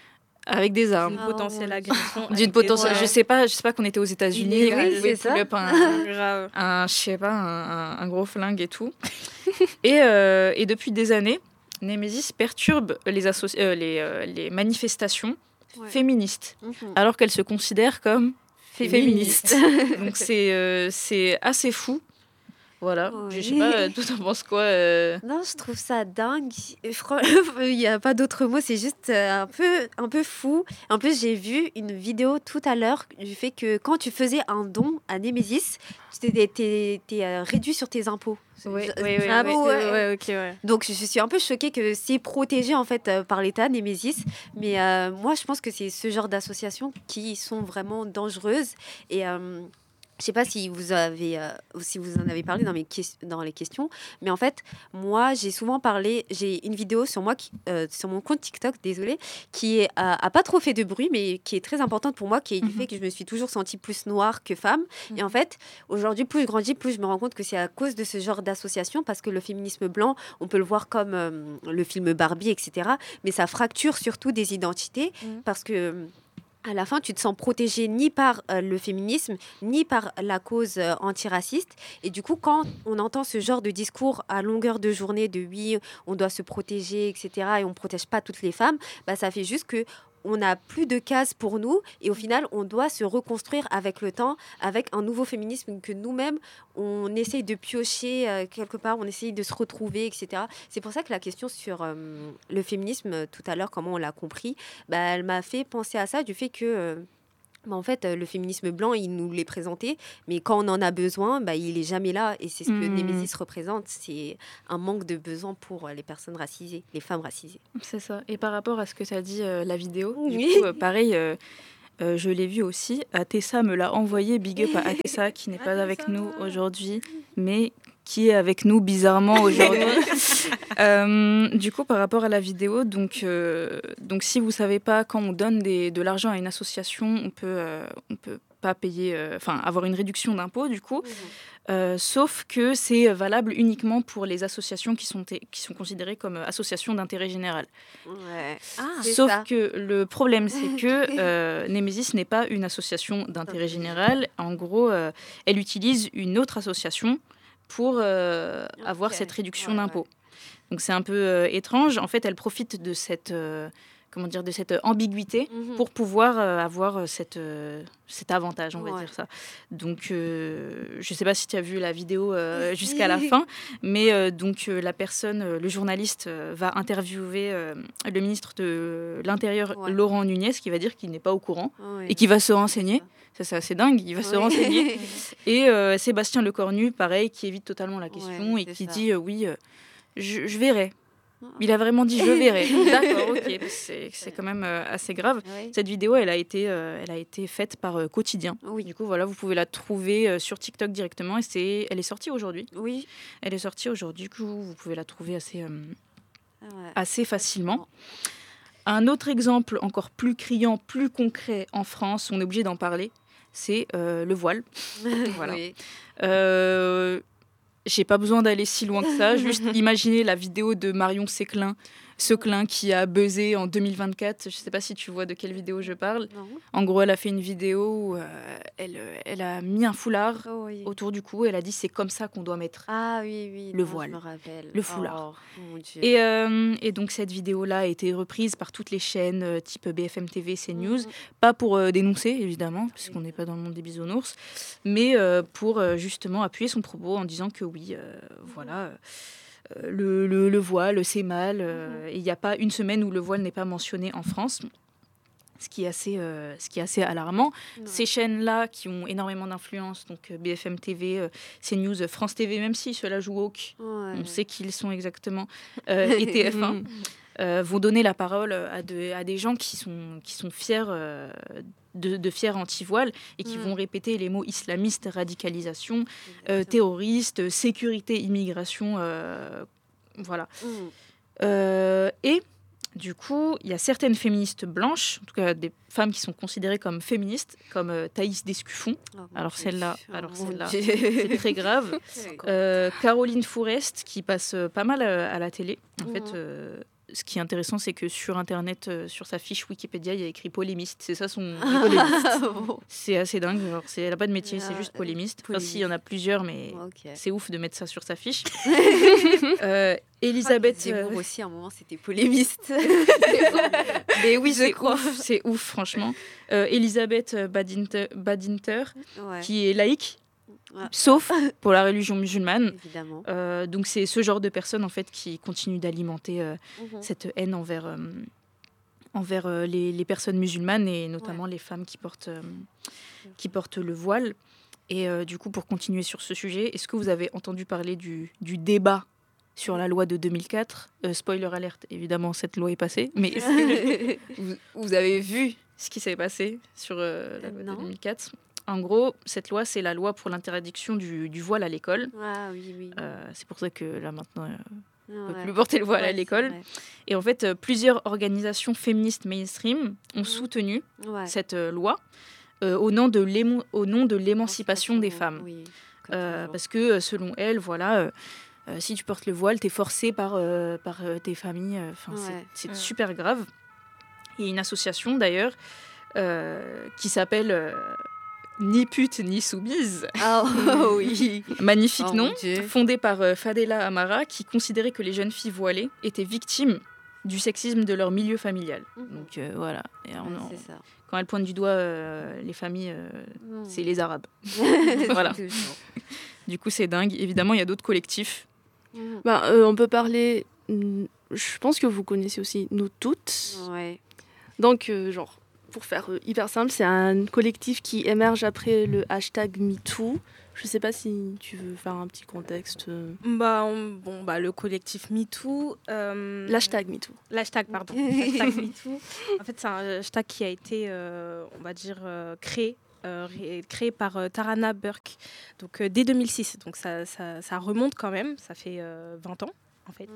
Speaker 3: avec des armes.
Speaker 6: Une
Speaker 5: Ah,
Speaker 6: potentielle
Speaker 5: ouais.
Speaker 6: agression.
Speaker 3: D'une
Speaker 6: avec
Speaker 3: potentielle,
Speaker 5: ouais.
Speaker 3: je sais pas, je sais pas qu'on était aux États-Unis,
Speaker 5: Oui,
Speaker 3: qu'on
Speaker 5: oui,
Speaker 3: pouvait
Speaker 5: c'est
Speaker 3: pull
Speaker 5: ça.
Speaker 3: up un,
Speaker 6: Grave.
Speaker 3: un, je sais pas, un, un- un gros flingue et tout. et, euh, et depuis des années, Némésis perturbe les, associ- euh, les, euh, les manifestations
Speaker 5: Ouais.
Speaker 3: féministes,
Speaker 5: Mhm.
Speaker 3: alors qu'elle se considère comme
Speaker 5: Féministe.
Speaker 3: féministe. Donc c'est euh, c'est assez fou. Voilà,
Speaker 5: Oui.
Speaker 3: je sais pas, euh, toi t'en penses quoi euh
Speaker 5: Non, je trouve ça dingue. Et fran- Il n'y a pas d'autre mot, c'est juste euh, un peu, un peu fou. En plus, j'ai vu une vidéo tout à l'heure du fait que quand tu faisais un don à Némésis, tu t'es, t'es- t'es, euh, réduit sur tes impôts.
Speaker 3: Oui,
Speaker 5: Je-
Speaker 3: oui, oui,
Speaker 5: Vraiment,
Speaker 3: oui.
Speaker 5: ouais.
Speaker 6: Ouais, ok, ouais.
Speaker 5: Donc, je suis un peu choquée que c'est protégé en fait euh, par l'État, Némésis. Mais euh, moi, je pense que c'est ce genre d'associations qui sont vraiment dangereuses. Et euh, je sais pas si vous avez, euh, si vous en avez parlé dans mes ques- dans les questions, mais en fait, moi, j'ai souvent parlé. J'ai une vidéo sur moi, qui, euh, sur mon compte TikTok, désolé, qui est, a, a pas trop fait de bruit, mais qui est très importante pour moi, qui est du
Speaker 3: Mhm.
Speaker 5: fait que je me suis toujours sentie plus noire que femme. Et en fait, aujourd'hui, plus je grandis, plus je me rends compte que c'est à cause de ce genre d'association, parce que le féminisme blanc, on peut le voir comme euh, le film Barbie, et cetera. Mais ça fracture surtout des identités,
Speaker 6: Mhm.
Speaker 5: parce que euh, à la fin, tu te sens protégé ni par euh, le féminisme, ni par la cause euh, antiraciste. Et du coup, quand on entend ce genre de discours à longueur de journée, de oui, on doit se protéger, et cetera, et on ne protège pas toutes les femmes, bah, ça fait juste que on n'a plus de cases pour nous et au final, on doit se reconstruire avec le temps, avec un nouveau féminisme que nous-mêmes, on essaye de piocher euh, quelque part, on essaye de se retrouver, et cetera. C'est pour ça que la question sur euh, le féminisme, euh, tout à l'heure, comment on l'a compris, bah, elle m'a fait penser à ça, du fait que... euh, bah, en fait, euh, le féminisme blanc, il nous l'est présenté, mais quand on en a besoin, bah, il est jamais là. Et c'est ce que
Speaker 3: Mhm.
Speaker 5: Némésis représente, c'est un manque de besoin pour euh, les personnes racisées, les femmes racisées.
Speaker 3: C'est ça. Et par rapport à ce que tu as dit, euh, la vidéo, du
Speaker 5: Oui.
Speaker 3: coup, euh, pareil, euh, euh, je l'ai vue aussi. Atessa me l'a envoyé. Big up à Atessa qui n'est pas avec nous aujourd'hui, mais qui est avec nous bizarrement aujourd'hui. Euh, du coup, par rapport à la vidéo, donc, euh, donc si vous savez pas, quand on donne des, de l'argent à une association, on peut, euh, on peut pas payer, euh, enfin avoir une réduction d'impôt du coup. Euh, sauf que c'est valable uniquement pour les associations qui sont, qui sont considérées comme associations d'intérêt général.
Speaker 5: Ouais.
Speaker 3: Sauf que le problème, c'est que euh, Némésis n'est pas une association d'intérêt général. En gros, euh, elle utilise une autre association pour euh, avoir
Speaker 5: Ok.
Speaker 3: cette réduction
Speaker 5: Ouais,
Speaker 3: d'impôt. Donc c'est un peu euh, étrange. En fait, elle profite de cette, euh, comment dire, de cette ambiguïté
Speaker 5: Mhm.
Speaker 3: pour pouvoir euh, avoir cette, euh, cet avantage, on va
Speaker 5: Ouais.
Speaker 3: dire ça. Donc, euh, je ne sais pas si tu as vu la vidéo euh,
Speaker 5: Si.
Speaker 3: jusqu'à la fin, mais euh, donc euh, la personne, euh, le journaliste, euh, va interviewer euh, le ministre de l'Intérieur,
Speaker 5: Ouais.
Speaker 3: Laurent Nunez, qui va dire qu'il n'est pas au courant
Speaker 5: Ouais.
Speaker 3: et qui va se renseigner. Ça, c'est assez dingue, il va se
Speaker 5: Oui.
Speaker 3: renseigner. Et euh, Sébastien Lecornu, pareil, qui évite totalement la question
Speaker 5: Ouais,
Speaker 3: et
Speaker 5: c'est
Speaker 3: qui
Speaker 5: ça.
Speaker 3: dit euh, oui, euh, je, je verrai. Il a vraiment dit je verrai. D'accord, ok, c'est c'est quand même euh, assez grave.
Speaker 5: Ouais.
Speaker 3: Cette vidéo, elle a été, euh, elle a été faite par euh, Quotidien.
Speaker 5: Oui.
Speaker 3: Du coup, voilà, vous pouvez la trouver euh, sur TikTok directement. Et c'est, elle est sortie aujourd'hui.
Speaker 5: Oui.
Speaker 3: Elle est sortie aujourd'hui. Du coup, vous pouvez la trouver assez, euh,
Speaker 5: Ouais.
Speaker 3: assez facilement. Un autre exemple encore plus criant, plus concret en France, on est obligé d'en parler, c'est euh, le voile. Voilà.
Speaker 5: Oui.
Speaker 3: Euh, j'ai pas besoin d'aller si loin que ça. Juste imaginez la vidéo de Marion Seclin, Seclin qui a buzzé en deux mille vingt-quatre. Je sais pas si tu vois de quelle vidéo je parle.
Speaker 5: Non.
Speaker 3: En gros, elle a fait une vidéo où euh, elle, elle a mis un foulard
Speaker 5: Oh, oui.
Speaker 3: autour du cou. Et elle a dit c'est comme ça qu'on doit mettre.
Speaker 5: Ah oui, oui.
Speaker 3: Le
Speaker 5: non,
Speaker 3: voile.
Speaker 5: Je me rappelle.
Speaker 3: Le foulard.
Speaker 5: Oh, mon Dieu.
Speaker 3: Et, euh, et donc cette vidéo-là a été reprise par toutes les chaînes euh, type B F M T V, CNews.
Speaker 5: Mhm.
Speaker 3: Pas pour euh, dénoncer, évidemment, puisqu'on n'est pas dans le monde des bisounours, mais euh, pour euh, justement appuyer son propos en disant que oui, euh, voilà, euh, le, le, le voile, c'est mal. euh, Il n'y a pas une semaine où le voile n'est pas mentionné en France. Ce qui est assez, euh, ce qui est assez alarmant.
Speaker 5: Ouais.
Speaker 3: Ces chaînes-là qui ont énormément d'influence, donc euh, B F M T V, euh, CNews, euh, France T V, même si cela joue woke,
Speaker 5: Ouais.
Speaker 3: on sait qui ils sont exactement, euh, et T F un, euh, vont donner la parole à, de, à des gens qui sont, qui sont fiers, euh, de, de fiers anti-voile et qui
Speaker 5: Mm.
Speaker 3: vont répéter les mots islamistes, radicalisation, euh,
Speaker 5: Exactement.
Speaker 3: terroriste, sécurité, immigration, euh, voilà.
Speaker 5: Mm.
Speaker 3: Euh, et du coup, il y a certaines féministes blanches, en tout cas des femmes qui sont considérées comme féministes, comme euh, Thaïs Descuffon.
Speaker 5: Oh, mon
Speaker 3: Alors
Speaker 5: Dieu.
Speaker 3: celle-là,
Speaker 5: Oh,
Speaker 3: alors
Speaker 5: mon
Speaker 3: celle-là,
Speaker 5: Dieu.
Speaker 3: c'est très grave. Euh, Caroline Fourest, qui passe euh, pas mal euh, à la télé. En
Speaker 5: Mhm.
Speaker 3: fait, euh, ce qui est intéressant, c'est que sur Internet, euh, sur sa fiche Wikipédia, il y a écrit polémiste. C'est ça son...
Speaker 5: Ah, bon.
Speaker 3: C'est assez dingue. Alors, c'est- elle n'a pas de métier, c'est
Speaker 5: Ah,
Speaker 3: juste
Speaker 5: euh,
Speaker 3: polémiste. Enfin,
Speaker 5: polémiste.
Speaker 3: si, il y en a plusieurs, mais
Speaker 5: Ok.
Speaker 3: c'est ouf de mettre ça sur sa fiche. euh, Elisabeth...
Speaker 5: Zemmour
Speaker 3: euh,
Speaker 5: aussi, à un moment, c'était polémiste.
Speaker 3: Mais oui,
Speaker 5: Je
Speaker 3: c'est
Speaker 5: crois.
Speaker 3: ouf, c'est ouf, franchement. Euh, Elisabeth Badinter, Badinter
Speaker 5: Ouais.
Speaker 3: qui est laïque,
Speaker 5: Ouais.
Speaker 3: sauf pour la religion musulmane.
Speaker 5: Évidemment.
Speaker 3: Euh, donc c'est ce genre de personnes en fait qui continuent d'alimenter euh,
Speaker 5: Mhm.
Speaker 3: cette haine envers, euh, envers euh, les, les personnes musulmanes et notamment les femmes qui portent, euh, qui portent le voile. Et euh, du coup, pour continuer sur ce sujet, est-ce que vous avez entendu parler du, du débat sur la loi de deux mille quatre? Euh, Spoiler alerte, évidemment, cette loi est passée. Mais est-ce que vous, vous avez vu ce qui s'est passé sur euh, la loi
Speaker 5: Non.
Speaker 3: de deux mille quatre? En gros, cette loi, c'est la loi pour l'interdiction du, du voile à l'école.
Speaker 5: Ah oui, oui.
Speaker 3: Euh, c'est pour ça que là, maintenant, euh, on ne peut
Speaker 5: Ouais.
Speaker 3: plus porter le voile
Speaker 5: Ouais,
Speaker 3: à
Speaker 5: c'est
Speaker 3: l'école.
Speaker 5: vrai.
Speaker 3: Et en fait, euh, plusieurs organisations féministes mainstream ont
Speaker 5: Mhm.
Speaker 3: soutenu
Speaker 5: Ouais.
Speaker 3: cette euh, loi euh, au nom de l'émo- au nom de l'émancipation des femmes.
Speaker 5: Oui, comme
Speaker 3: Euh,
Speaker 5: toujours.
Speaker 3: parce que, euh, selon elles, voilà, euh, euh, si tu portes le voile, tu es forcé par, euh, par euh, tes familles. Enfin, c'est-
Speaker 5: Ouais.
Speaker 3: c'est
Speaker 6: Ouais.
Speaker 3: super grave. Il y a une association, d'ailleurs, euh, qui s'appelle euh, Ni pute ni soumise.
Speaker 5: Ah oui.
Speaker 3: Magnifique
Speaker 5: Oh,
Speaker 3: nom.
Speaker 5: mon Dieu.
Speaker 3: Fondée par euh, Fadela Amara, qui considérait que les jeunes filles voilées étaient victimes du sexisme de leur milieu familial.
Speaker 5: Mhm.
Speaker 3: Donc euh, voilà. Et on-
Speaker 5: Ouais,
Speaker 3: on-
Speaker 5: c'est ça.
Speaker 3: quand elle pointe du doigt euh, les familles, euh,
Speaker 5: Mhm.
Speaker 3: c'est les Arabes. Voilà.
Speaker 5: Toujours.
Speaker 3: Du coup, c'est dingue. Évidemment, il y a d'autres collectifs.
Speaker 5: Mhm.
Speaker 4: Ben, euh, on peut parler. mm, Je pense que vous connaissez aussi Nous Toutes.
Speaker 5: Ouais.
Speaker 4: Donc, euh, genre, pour faire euh, hyper simple, c'est un collectif qui émerge après le hashtag MeToo. Je sais pas si tu veux faire un petit contexte. euh.
Speaker 6: Bah, on- bon, bah, le collectif MeToo. euh,
Speaker 4: L'hashtag MeToo.
Speaker 6: L'hashtag, pardon. L'hashtag MeToo. En fait, c'est un hashtag qui a été, euh, on va dire, euh, créé. euh, ré- créé par euh, Tarana Burke donc euh, dès deux mille six, donc ça, ça, ça remonte quand même, ça fait euh, vingt ans en fait.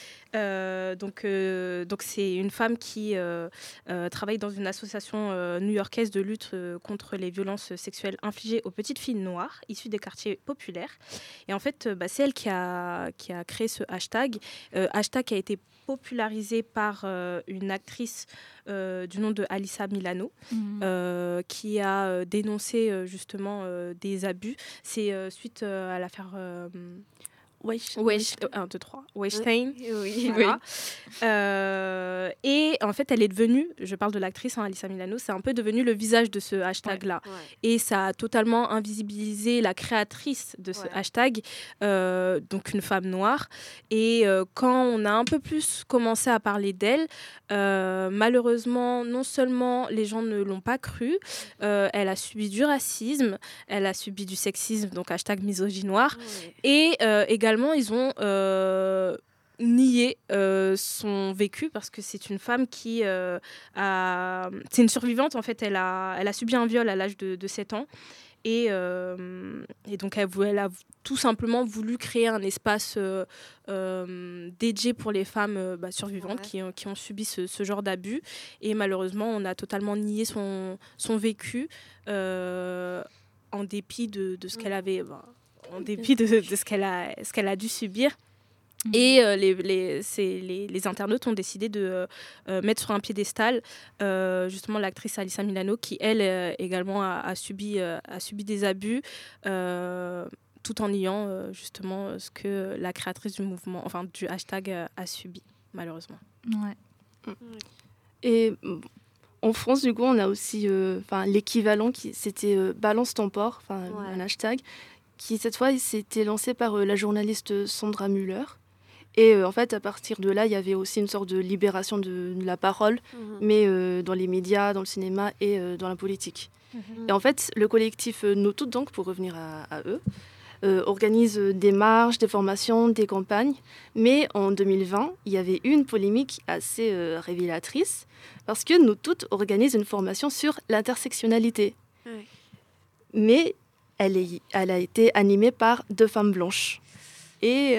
Speaker 6: Euh, donc euh, donc c'est une femme qui euh, euh, travaille dans une association euh, new-yorkaise de lutte euh, contre les violences sexuelles infligées aux petites filles noires issues des quartiers populaires. Et en fait, euh, bah, c'est elle qui a, qui a créé ce hashtag. Euh, hashtag qui a été popularisé par euh, une actrice euh, du nom de Alyssa Milano, euh, qui a euh, dénoncé euh, justement euh, des abus. C'est euh, suite euh, à l'affaire euh,
Speaker 4: Wesh.
Speaker 6: Wesh- euh, un, deux, trois, Weinstein.
Speaker 5: Oui.
Speaker 6: Voilà. Euh, et en fait, elle est devenue, je parle de l'actrice hein, Alyssa Milano, c'est un peu devenu le visage de ce hashtag-là.
Speaker 5: Ouais.
Speaker 6: Et ça a totalement invisibilisé la créatrice de ce
Speaker 5: Ouais.
Speaker 6: hashtag, euh, donc une femme noire. Et euh, quand on a un peu plus commencé à parler d'elle, euh, malheureusement, non seulement les gens ne l'ont pas cru, euh, elle a subi du racisme, elle a subi du sexisme, donc hashtag misogynoir.
Speaker 5: Ouais.
Speaker 6: Et euh, également, ils ont euh, nié euh, son vécu parce que c'est une femme qui euh, a... C'est une survivante, en fait. Elle a, elle a subi un viol à l'âge de, de sept ans. Et, euh, et donc, elle, vou- elle a tout simplement voulu créer un espace euh, euh, dédié pour les femmes euh, bah, survivantes
Speaker 5: Ouais.
Speaker 6: qui, ont- qui ont subi ce, ce genre d'abus. Et malheureusement, on a totalement nié son, son vécu euh, en dépit de, de ce qu'elle avait... bah, en dépit de, de ce qu'elle a, ce qu'elle a dû subir. Et euh, les, les, c'est, les, les internautes ont décidé de euh, mettre sur un piédestal euh, justement l'actrice Alyssa Milano qui, elle, euh, également a, a, subi, euh, a subi des abus euh, tout en niant euh, justement ce que la créatrice du mouvement, enfin du hashtag euh, a subi, malheureusement.
Speaker 3: Ouais.
Speaker 4: Et en France, du coup, on a aussi euh, l'équivalent, qui c'était euh, Balance ton port, ouais. un hashtag, qui cette fois s'était lancé par euh, la journaliste Sandra Müller. Et euh, en fait, à partir de là, il y avait aussi une sorte de libération de, de la parole, mmh. mais euh, dans les médias, dans le cinéma et euh, dans la politique. Mmh. Et en fait, le collectif euh, Nous Toutes, donc, pour revenir à, à eux, euh, organise des marches, des formations, des campagnes. Mais en deux mille vingt, il y avait eu une polémique assez euh, révélatrice, parce que Nous Toutes organise une formation sur l'intersectionnalité. Mmh. Mais elle, est, elle a été animée par deux femmes blanches. Et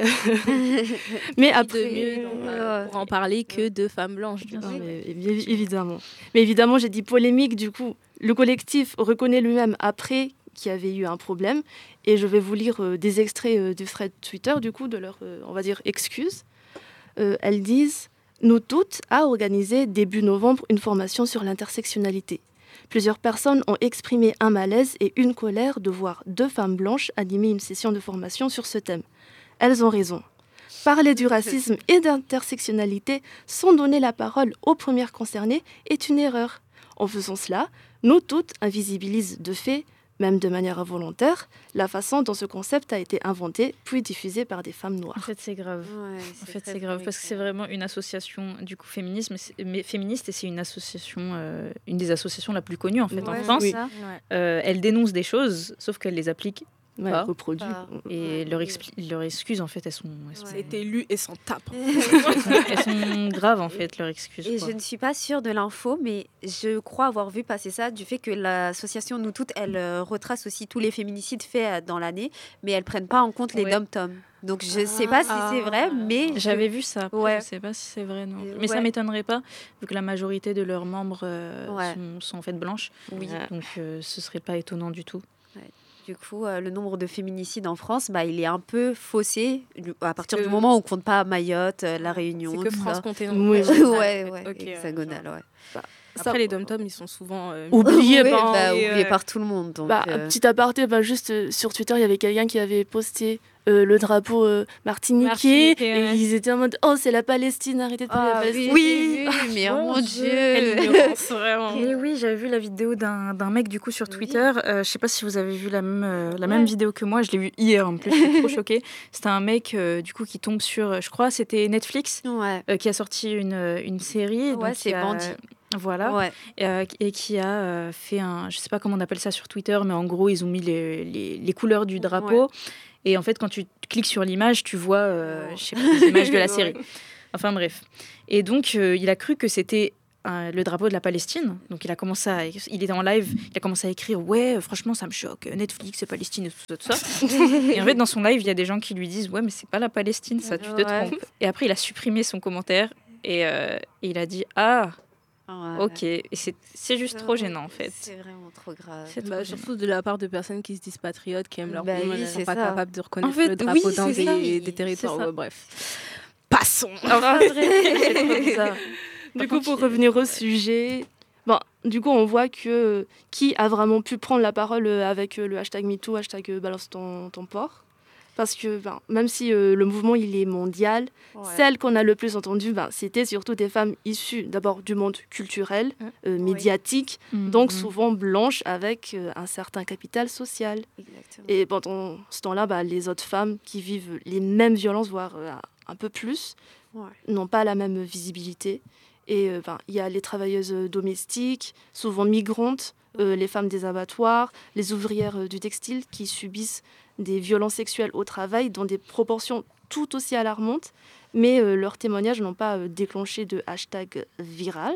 Speaker 4: mais après,
Speaker 6: de mieux donc, euh, pour en parler que de femmes blanches.
Speaker 4: Bien sûr, mais, évidemment. Mais évidemment, j'ai dit polémique. Du coup, le collectif reconnaît lui-même après qu'il y avait eu un problème. Et je vais vous lire euh, des extraits euh, du thread Twitter, du coup, de leurs, euh, on va dire, excuses. Euh, elles disent « Nous Toutes a organisé début novembre une formation sur l'intersectionnalité. Plusieurs personnes ont exprimé un malaise et une colère de voir deux femmes blanches animer une session de formation sur ce thème. Elles ont raison. Parler du racisme et d'intersectionnalité sans donner la parole aux premières concernées est une erreur. En faisant cela, Nous Toutes invisibilisent de fait, même de manière involontaire, la façon dont ce concept a été inventé puis diffusé par des femmes noires. »
Speaker 3: En fait, c'est grave.
Speaker 5: Ouais,
Speaker 3: en fait, c'est grave parce que c'est vraiment une association du coup féminisme, mais féministe et c'est une association, euh, une des associations la plus connues en fait
Speaker 5: ouais,
Speaker 3: en France.
Speaker 5: Oui.
Speaker 3: Euh, elle dénonce des choses, sauf qu'elle les applique.
Speaker 4: Ouais,
Speaker 3: pas.
Speaker 4: reproduit.
Speaker 3: Pas. Et leur expli- leurs excuses, en fait, elles sont... Elles sont...
Speaker 6: C'est élu et s'en tape.
Speaker 3: elles, sont, elles sont graves, en fait, leurs excuses.
Speaker 5: Et
Speaker 3: quoi.
Speaker 5: je ne suis pas sûre de l'info, mais je crois avoir vu passer ça du fait que l'association Nous Toutes, elle euh, retrace aussi tous les féminicides faits euh, dans l'année, mais elles ne prennent pas en compte les
Speaker 3: ouais.
Speaker 5: dom-toms. Donc je ne sais pas
Speaker 6: ah.
Speaker 5: si c'est vrai, mais...
Speaker 3: J'avais vu ça, après,
Speaker 5: ouais.
Speaker 3: je ne sais pas si c'est vrai, non.
Speaker 5: Euh,
Speaker 3: mais
Speaker 5: ouais.
Speaker 3: ça ne m'étonnerait pas, vu que la majorité de leurs membres euh,
Speaker 5: ouais.
Speaker 3: sont, sont en fait blanches.
Speaker 5: Oui.
Speaker 3: Donc euh, ce ne serait pas étonnant du tout.
Speaker 5: Ouais. Du coup, euh, le nombre de féminicides en France, bah, il est un peu faussé à partir
Speaker 6: que...
Speaker 5: du moment où on ne compte pas Mayotte, euh, La Réunion.
Speaker 6: C'est que France
Speaker 5: ça.
Speaker 6: comptait.
Speaker 5: Oui, ouais, ouais, ouais,
Speaker 6: okay,
Speaker 5: hexagonal, ouais.
Speaker 6: Bah, après, ça... les dom-toms, ils sont souvent euh...
Speaker 4: oubliés,
Speaker 5: oui,
Speaker 4: par...
Speaker 5: bah,
Speaker 6: et,
Speaker 5: oubliés
Speaker 6: euh...
Speaker 5: par tout le monde. Donc,
Speaker 4: bah,
Speaker 5: euh...
Speaker 4: Petit aparté, bah, juste euh, sur Twitter, il y avait quelqu'un qui avait posté euh, le drapeau euh, martiniquais, Martinique, et ouais. ils étaient en mode « Oh, c'est la Palestine, arrêtez de parler
Speaker 5: ah,
Speaker 4: la Palestine. »
Speaker 5: Oui, oui, mais oh mon Dieu,
Speaker 3: vraiment. Et oui, j'avais vu la vidéo d'un, d'un mec du coup sur Twitter. Oui. Euh, je sais pas si vous avez vu la même, euh, la ouais. même vidéo que moi. Je l'ai vue hier en plus. Je suis trop choquée. C'était un mec euh, du coup qui tombe sur, je crois, c'était Netflix,
Speaker 5: ouais.
Speaker 3: euh, qui a sorti une, une série.
Speaker 5: Ouais,
Speaker 3: donc,
Speaker 5: c'est
Speaker 3: a,
Speaker 5: Bandit.
Speaker 3: Voilà,
Speaker 5: ouais.
Speaker 3: et, euh, et qui a euh, fait un, je sais pas comment on appelle ça sur Twitter, mais en gros ils ont mis les, les, les couleurs du drapeau. Ouais. Et en fait, quand tu cliques sur l'image, tu vois, euh, je sais pas, les images de la série. Enfin bref. Et donc, euh, il a cru que c'était euh, le drapeau de la Palestine. Donc, il a commencé à, il était en live, il a commencé à écrire, ouais, franchement, ça me choque, Netflix, Palestine, et tout ça, tout ça. Et en fait, dans son live, il y a des gens qui lui disent, ouais, mais c'est pas la Palestine, ça, tu te ouais. trompes. Et après, il a supprimé son commentaire et, euh, et il a dit, ah. Ouais. Ok, et c'est, c'est juste trop gênant en fait.
Speaker 5: C'est vraiment trop grave.
Speaker 6: C'est bah, surtout de la part de personnes qui se disent patriotes, qui aiment leur
Speaker 5: bah,
Speaker 6: pays,
Speaker 5: oui,
Speaker 6: qui ne sont pas
Speaker 5: ça.
Speaker 6: capables de reconnaître
Speaker 3: en fait,
Speaker 6: le drapeau
Speaker 3: oui,
Speaker 6: d'un des,
Speaker 3: des,
Speaker 6: des territoires. Ouais, bref. Passons.
Speaker 3: Enfin, c'est trop bizarre.
Speaker 4: Du coup, pour revenir au sujet, bon, du coup, on voit que qui a vraiment pu prendre la parole avec le hashtag MeToo, hashtag balance ton, ton port. Parce que ben, même si euh, le mouvement il est mondial, ouais. celles qu'on a le plus entendues, ben, c'était surtout des femmes issues d'abord du monde culturel, euh, médiatique, oui. donc mmh. souvent blanches avec euh, un certain capital social. Exactement. Et pendant ce temps-là, ben, les autres femmes qui vivent les mêmes violences, voire euh, un peu plus, ouais. n'ont pas la même visibilité. Et il euh, ben, y a les travailleuses domestiques, souvent migrantes, euh, les femmes des abattoirs, les ouvrières euh, du textile qui subissent des violences sexuelles au travail dans des proportions tout aussi alarmantes, mais euh, leurs témoignages n'ont pas euh, déclenché de hashtag viral.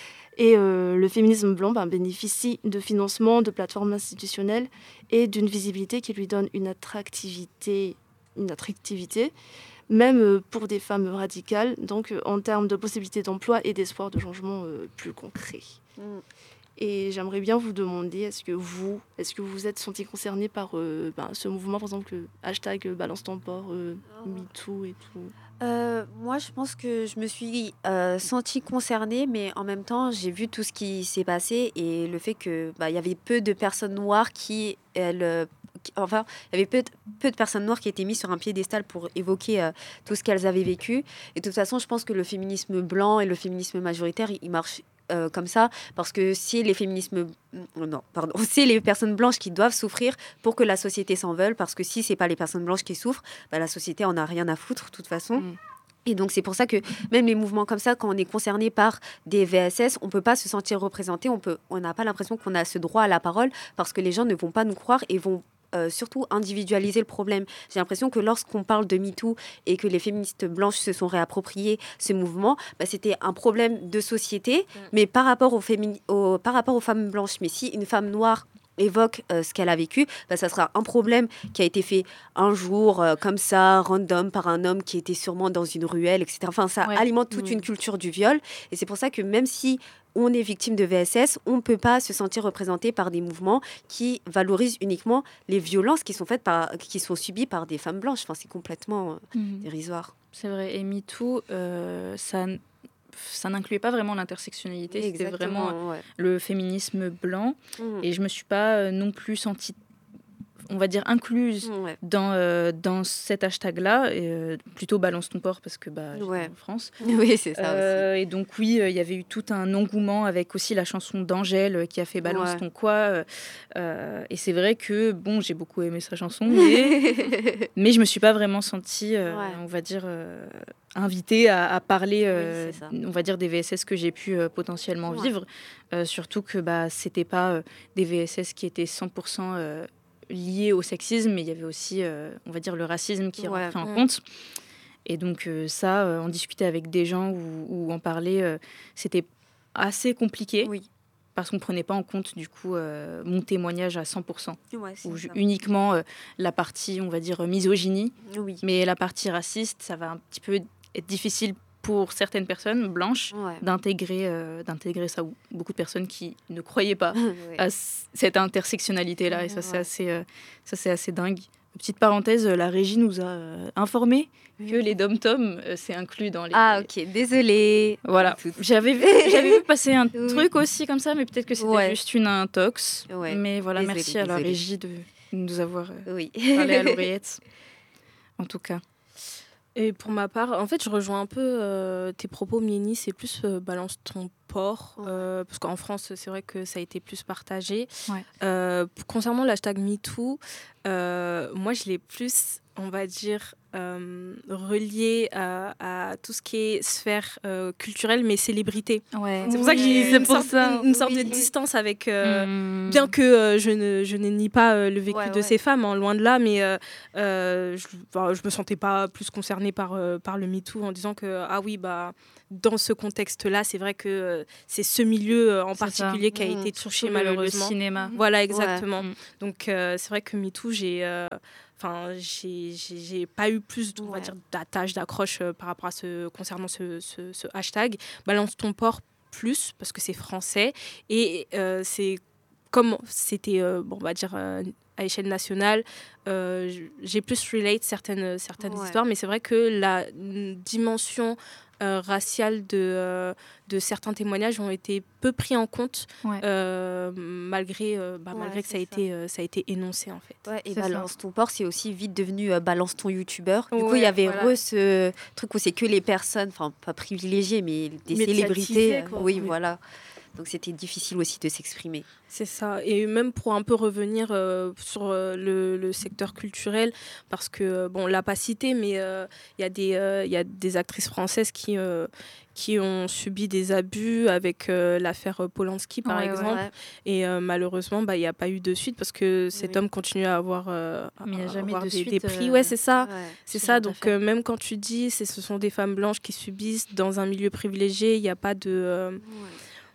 Speaker 4: Et euh, le féminisme blanc ben, bénéficie de financement, de plateformes institutionnelles et d'une visibilité qui lui donne une attractivité, une attractivité même euh, pour des femmes radicales, donc euh, en termes de possibilités d'emploi et d'espoir de changement euh, plus concret. Mmh. Et j'aimerais bien vous demander, est-ce que vous, est-ce que vous vous êtes senti concerné par euh, ben, ce mouvement, par exemple, le hashtag euh, Balance ton port, euh, MeToo et tout?
Speaker 5: Euh, moi, je pense que je me suis euh, sentie concernée, mais en même temps, j'ai vu tout ce qui s'est passé et le fait que bah, il y avait peu de personnes noires qui, elles, euh, qui- enfin, il y avait peu de, peu de personnes noires qui étaient mises sur un piédestal pour évoquer euh, tout ce qu'elles avaient vécu. Et de toute façon, je pense que le féminisme blanc et le féminisme majoritaire, il, il marche. euh, comme ça, parce que c'est les féminismes, non, pardon, c'est les personnes blanches qui doivent souffrir pour que la société s'en veuille, parce que si c'est pas les personnes blanches qui souffrent, bah, la société en a rien à foutre de toute façon.
Speaker 4: Mm.
Speaker 5: Et donc, c'est pour ça que même les mouvements comme ça, quand on est concerné par des V S S, on ne peut pas se sentir représenté, on peut, on n'a pas l'impression qu'on a ce droit à la parole parce que les gens ne vont pas nous croire et vont euh, surtout individualiser le problème. J'ai l'impression que lorsqu'on parle de MeToo et que les féministes blanches se sont réappropriées ce mouvement, bah, c'était un problème de société, mais par rapport aux, fémini- aux- par rapport aux femmes blanches. Mais si une femme noire évoque euh, ce qu'elle a vécu, bah, ça sera un problème qui a été fait un jour, euh, comme ça, random, par un homme qui était sûrement dans une ruelle, et cetera. Enfin, ça
Speaker 3: Ouais.
Speaker 5: alimente toute
Speaker 4: Oui.
Speaker 5: une culture du viol. Et c'est pour ça que même si on est victime de V S S, on ne peut pas se sentir représenté par des mouvements qui valorisent uniquement les violences qui sont faites par, qui sont subies par des femmes blanches. Enfin, c'est complètement euh,
Speaker 3: Mhm.
Speaker 5: dérisoire.
Speaker 3: C'est vrai. Et MeToo, euh, ça, ça n'incluait pas vraiment l'intersectionnalité. C'était vraiment
Speaker 5: Exactement, ouais.
Speaker 3: le féminisme blanc.
Speaker 5: Mhm.
Speaker 3: Et je me suis pas euh, non plus sentie, on va dire, incluse
Speaker 5: Ouais.
Speaker 3: dans, euh, dans cet hashtag-là. Et, euh, plutôt balance ton port parce que bah, j'étais
Speaker 5: Ouais.
Speaker 3: en France.
Speaker 5: Oui, c'est ça aussi.
Speaker 3: Euh, et donc oui, euh, il y avait eu tout un engouement avec aussi la chanson d'Angèle euh, qui a fait Balance
Speaker 5: Ouais.
Speaker 3: ton quoi. euh, euh, et c'est vrai que bon, j'ai beaucoup aimé sa chanson, mais, mais je me suis pas vraiment sentie, euh,
Speaker 5: Ouais.
Speaker 3: on va dire, euh, invitée à, à parler, euh,
Speaker 5: c'est ça.
Speaker 3: on va dire, des V S S que j'ai pu euh, potentiellement
Speaker 5: Ouais.
Speaker 3: vivre. Euh, surtout que bah, c'était pas euh, des V S S qui étaient cent pour cent euh, liés au sexisme, mais il y avait aussi, euh, on va dire, le racisme qui
Speaker 5: Ouais.
Speaker 3: rentrait en
Speaker 4: Mm.
Speaker 3: compte. Et donc euh, ça, euh, en discuter avec des gens ou, ou en parler, euh, c'était assez compliqué
Speaker 5: Oui.
Speaker 3: parce qu'on ne prenait pas en compte du coup euh, mon témoignage à cent pour cent
Speaker 5: Ouais, c'est
Speaker 3: ou je-
Speaker 5: ça.
Speaker 3: uniquement euh, la partie, on va dire, euh, misogynie.
Speaker 5: Oui.
Speaker 3: Mais la partie raciste, ça va un petit peu être difficile pour certaines personnes blanches
Speaker 5: Ouais.
Speaker 3: d'intégrer euh, d'intégrer ça, ou beaucoup de personnes qui ne croyaient pas
Speaker 5: Ouais.
Speaker 3: à c- cette intersectionnalité-là. Et ça, c'est
Speaker 5: Ouais.
Speaker 3: assez, euh, ça, c'est assez dingue. Petite parenthèse, euh, la régie nous a euh, informé que les dom-toms, euh, c'est inclus dans les...
Speaker 5: Ah, ok, désolée.
Speaker 3: Voilà.
Speaker 5: Tout-
Speaker 3: J'avais vu, j'avais vu passer un
Speaker 5: Oui.
Speaker 3: truc aussi comme ça, mais peut-être que c'était
Speaker 5: Ouais.
Speaker 3: juste une intox.
Speaker 5: Ouais.
Speaker 3: Mais voilà,
Speaker 5: Désolée,
Speaker 3: merci à la
Speaker 5: désolée.
Speaker 3: régie de nous avoir euh,
Speaker 5: Oui.
Speaker 3: parlé à l'oreillette. En tout cas.
Speaker 6: Et pour ma part, en fait, je rejoins un peu euh, tes propos, Mieni. C'est plus euh, balance ton porc.
Speaker 5: Ouais.
Speaker 6: euh, parce qu'en France, c'est vrai que ça a été plus partagé.
Speaker 3: Ouais.
Speaker 6: Euh, p- concernant l'hashtag MeToo, euh, moi, je l'ai plus, on va dire, euh, relié à, à tout ce qui est sphère euh, culturelle, mais célébrité.
Speaker 3: Ouais.
Speaker 6: C'est pour ça que j'ai
Speaker 5: Oui,
Speaker 6: une
Speaker 5: c'est
Speaker 6: sorte-
Speaker 5: pour ça.
Speaker 6: une, une sorte
Speaker 5: Oui.
Speaker 6: de distance avec... euh,
Speaker 3: Mmh.
Speaker 6: Bien que euh, je, ne, je ne nie pas euh, le vécu
Speaker 5: Ouais,
Speaker 6: de
Speaker 5: ouais.
Speaker 6: ces femmes, hein, loin de là, mais euh, euh, je ne me sentais pas plus concernée par, euh, par le MeToo en disant que, ah oui, bah, dans ce contexte-là, c'est vrai que euh, c'est ce milieu euh, en
Speaker 3: C'est ça.
Speaker 6: particulier qui a
Speaker 5: Mmh.
Speaker 6: été touché
Speaker 3: Surtout le-
Speaker 6: malheureusement.
Speaker 3: Le cinéma.
Speaker 6: Voilà, exactement.
Speaker 3: Mm.
Speaker 6: Donc euh, c'est vrai que MeToo, j'ai... euh, Enfin, j'ai j'ai- j'ai pas eu plus, on va
Speaker 5: Ouais.
Speaker 6: dire, d'attache, d'accroche euh, par rapport à ce concernant ce, ce, ce hashtag. Balance ton porc plus parce que c'est français et euh, c'est comme c'était, euh, bon, on va dire euh, à échelle nationale, euh, j- j'ai plus relate certaines certaines
Speaker 5: Ouais.
Speaker 6: histoires, mais c'est vrai que la mm, dimension euh, raciale de euh, de certains témoignages ont été peu pris en compte
Speaker 3: Ouais.
Speaker 6: euh, malgré euh, bah,
Speaker 5: Ouais,
Speaker 6: malgré que ça a
Speaker 5: c'est ça.
Speaker 6: été euh, ça a été énoncé en fait.
Speaker 5: Ouais, et
Speaker 3: C'est ça.
Speaker 5: balance ton porc, c'est aussi vite devenu euh, balance ton youtubeur. Du coup, il
Speaker 6: Ouais,
Speaker 5: y avait
Speaker 6: voilà.
Speaker 5: re ce truc où c'est que les personnes, enfin pas privilégiées, mais des
Speaker 6: Médiatisées,
Speaker 5: célébrités. euh,
Speaker 6: quoi.
Speaker 5: Oui,
Speaker 6: Oui.
Speaker 5: voilà. Donc c'était difficile aussi de s'exprimer.
Speaker 6: C'est ça. Et même pour un peu revenir euh, sur euh, le, le secteur culturel, parce que, euh, bon, on l'a pas cité, mais euh, il y a des, euh, il y a des actrices françaises qui, euh, qui ont subi des abus avec euh, l'affaire Polanski, par
Speaker 3: Ouais, ouais.
Speaker 6: exemple.
Speaker 5: Ouais.
Speaker 6: Et euh, malheureusement, bah, il n'y a pas eu de suite parce que cet
Speaker 5: Oui.
Speaker 6: homme continue à avoir, euh, à-
Speaker 3: Mais il y a
Speaker 6: à
Speaker 3: jamais
Speaker 6: avoir
Speaker 3: de
Speaker 6: des,
Speaker 3: suite,
Speaker 6: des prix.
Speaker 3: euh,
Speaker 6: Ouais, c'est ça.
Speaker 5: Ouais.
Speaker 6: C'est
Speaker 3: ce
Speaker 6: ça,
Speaker 3: genre
Speaker 6: donc
Speaker 3: d'affaires.
Speaker 6: euh, même quand tu dis c'est ce sont des femmes blanches qui subissent dans un milieu privilégié, il n'y a pas de... euh,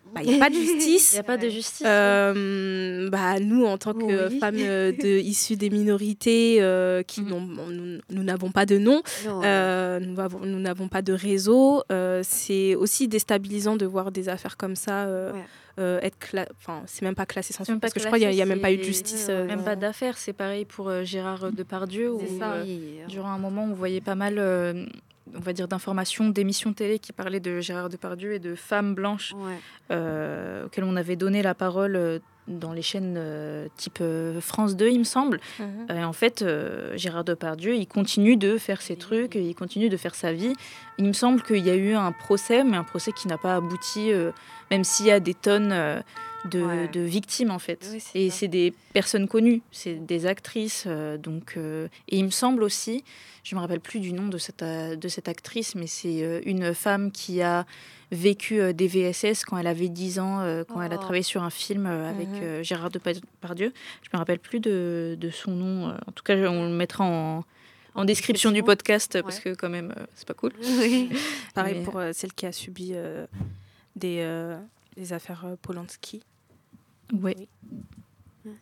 Speaker 6: bah, y a pas de justice.
Speaker 3: Il n'y a pas de justice.
Speaker 6: Euh, bah, nous, en tant que
Speaker 5: Oui.
Speaker 6: femmes euh, de, issues des minorités, euh, qui
Speaker 3: Mhm.
Speaker 6: n'ont, nous, nous n'avons pas de nom,
Speaker 5: Non,
Speaker 6: euh, nous avons- nous n'avons pas de réseau. euh, c'est aussi déstabilisant de voir des affaires comme ça euh,
Speaker 5: Ouais.
Speaker 6: euh, être cla- enfin, c'est même pas classé sans
Speaker 3: C'est même
Speaker 6: suite, parce
Speaker 3: pas
Speaker 6: que je crois qu'il n'y a, il y a
Speaker 3: classé,
Speaker 6: même pas eu de
Speaker 3: c'est-
Speaker 6: justice.
Speaker 5: ouais,
Speaker 6: euh,
Speaker 3: Même
Speaker 6: dans-
Speaker 3: pas d'affaires, c'est pareil pour euh, Gérard Depardieu. Où,
Speaker 5: c'est ça.
Speaker 3: euh,
Speaker 5: Oui.
Speaker 3: durant un moment, on voyait pas mal, euh, on va dire, d'informations, d'émissions télé qui parlaient de Gérard Depardieu et de femmes blanches
Speaker 5: Ouais.
Speaker 3: euh, auxquelles on avait donné la parole euh, dans les chaînes euh, type euh, France deux, il me semble.
Speaker 6: Mhm.
Speaker 3: Et en fait, euh, Gérard Depardieu, il continue de faire ses trucs, il continue de faire sa vie. Il me semble qu'il y a eu un procès, mais un procès qui n'a pas abouti, euh, même s'il y a des tonnes euh, de,
Speaker 5: Ouais.
Speaker 3: de victimes, en fait.
Speaker 5: Oui, c'est
Speaker 3: et
Speaker 5: ça.
Speaker 3: c'est des personnes connues, c'est des actrices. euh, donc, euh, et il me semble aussi, je ne me rappelle plus du nom de cette, euh, de cette actrice, mais c'est euh, une femme qui a vécu euh, des V S S quand elle avait dix ans, euh, quand elle a
Speaker 5: Oh.
Speaker 3: travaillé sur un film euh, avec
Speaker 6: Mhm.
Speaker 3: euh, Gérard Depardieu. Je me rappelle plus de, de son nom. euh, En tout cas, on le mettra en, en description du
Speaker 5: description.
Speaker 3: podcast parce
Speaker 5: Ouais.
Speaker 3: que quand même, euh, c'est pas cool.
Speaker 5: Oui.
Speaker 6: Pareil
Speaker 3: Mais-
Speaker 6: pour euh, celle qui a subi euh, des, euh, des affaires euh, Polanski.
Speaker 3: Oui.
Speaker 6: Oui.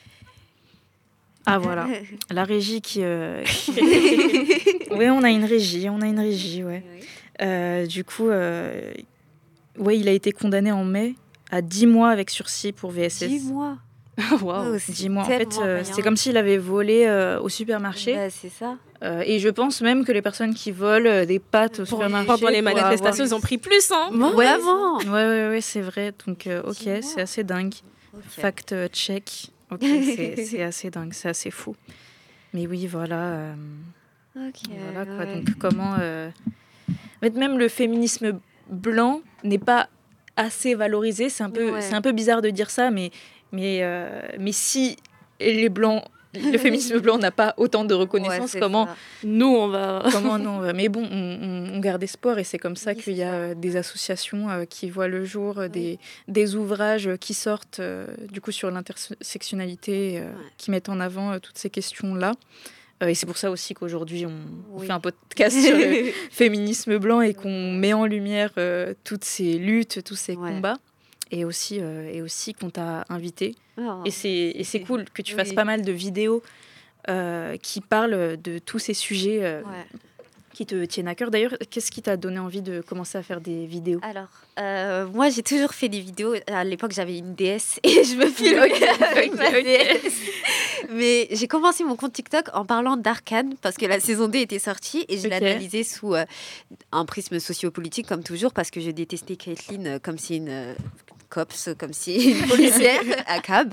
Speaker 3: Ah voilà, la régie qui. euh, qui- oui, on a une régie, on a une régie, ouais.
Speaker 5: Oui.
Speaker 3: Euh, du coup, euh, ouais, il a été condamné en mai à dix mois avec sursis pour V S S.
Speaker 5: Dix mois.
Speaker 6: Waouh.
Speaker 5: Oh, c'est
Speaker 3: dix mois. En fait,
Speaker 5: tellement
Speaker 3: euh,
Speaker 5: rien.
Speaker 3: c'est comme s'il avait volé euh, au supermarché.
Speaker 5: Bah, c'est ça.
Speaker 3: Euh, et je pense même que les personnes qui volent euh, des pâtes au
Speaker 5: Pour-
Speaker 3: supermarché.
Speaker 6: Pendant les
Speaker 3: pour
Speaker 6: manifestations,
Speaker 3: avoir-
Speaker 6: ils ont pris plus, hein.
Speaker 5: Vraiment.
Speaker 3: Ouais, ouais, ouais, c'est vrai. Donc, euh, ok,
Speaker 5: Dis-moi.
Speaker 3: c'est assez dingue.
Speaker 5: Ok.
Speaker 3: Fact euh, check. Ok, c'est c'est assez dingue, c'est assez fou. Mais oui, voilà. euh,
Speaker 5: Ok,
Speaker 3: voilà quoi.
Speaker 5: ouais.
Speaker 3: Donc, comment. euh, En fait, même le féminisme blanc n'est pas assez valorisé. C'est un peu,
Speaker 5: Ouais.
Speaker 3: c'est un peu bizarre de dire ça, mais, mais, euh, mais si les blancs. Le féminisme blanc n'a pas autant de
Speaker 5: Ouais,
Speaker 3: reconnaissance.
Speaker 5: c'est
Speaker 3: comment,
Speaker 5: ça.
Speaker 6: Nous, on va.
Speaker 3: comment non euh, Mais bon, on, on- on garde espoir et c'est comme ça
Speaker 5: Oui,
Speaker 3: qu'il y
Speaker 5: c'est
Speaker 3: a
Speaker 5: ça.
Speaker 3: euh, des associations euh, qui voient le jour, euh, des, des ouvrages euh, qui sortent euh, du coup sur l'intersectionnalité, euh,
Speaker 5: Ouais.
Speaker 3: qui mettent en avant euh, toutes ces questions-là. Euh, et c'est pour ça aussi qu'aujourd'hui on, on
Speaker 5: Oui.
Speaker 3: fait un podcast sur le féminisme blanc et qu'on met en lumière euh, toutes ces luttes, tous ces
Speaker 5: Ouais.
Speaker 3: combats. Et aussi, euh, et aussi qu'on t'a invité.
Speaker 5: Oh.
Speaker 3: Et c'est, et c'est cool que tu fasses
Speaker 5: Oui.
Speaker 3: pas mal de vidéos euh, qui parlent de tous ces sujets euh,
Speaker 5: Ouais.
Speaker 3: qui te tiennent à cœur. D'ailleurs, qu'est-ce qui t'a donné envie de commencer à faire des vidéos?
Speaker 5: Alors, euh, moi, j'ai toujours fait des vidéos. À l'époque, j'avais une D S et je me filme avec ma
Speaker 3: ok.
Speaker 5: D S. Mais j'ai commencé mon compte TikTok en parlant d'Arcane parce que la saison deux était sortie et je
Speaker 3: Ok.
Speaker 5: l'ai analysée sous euh, un prisme sociopolitique, comme toujours, parce que je détestais Caitlyn euh, comme si une euh, cops, comme si une policière à cab.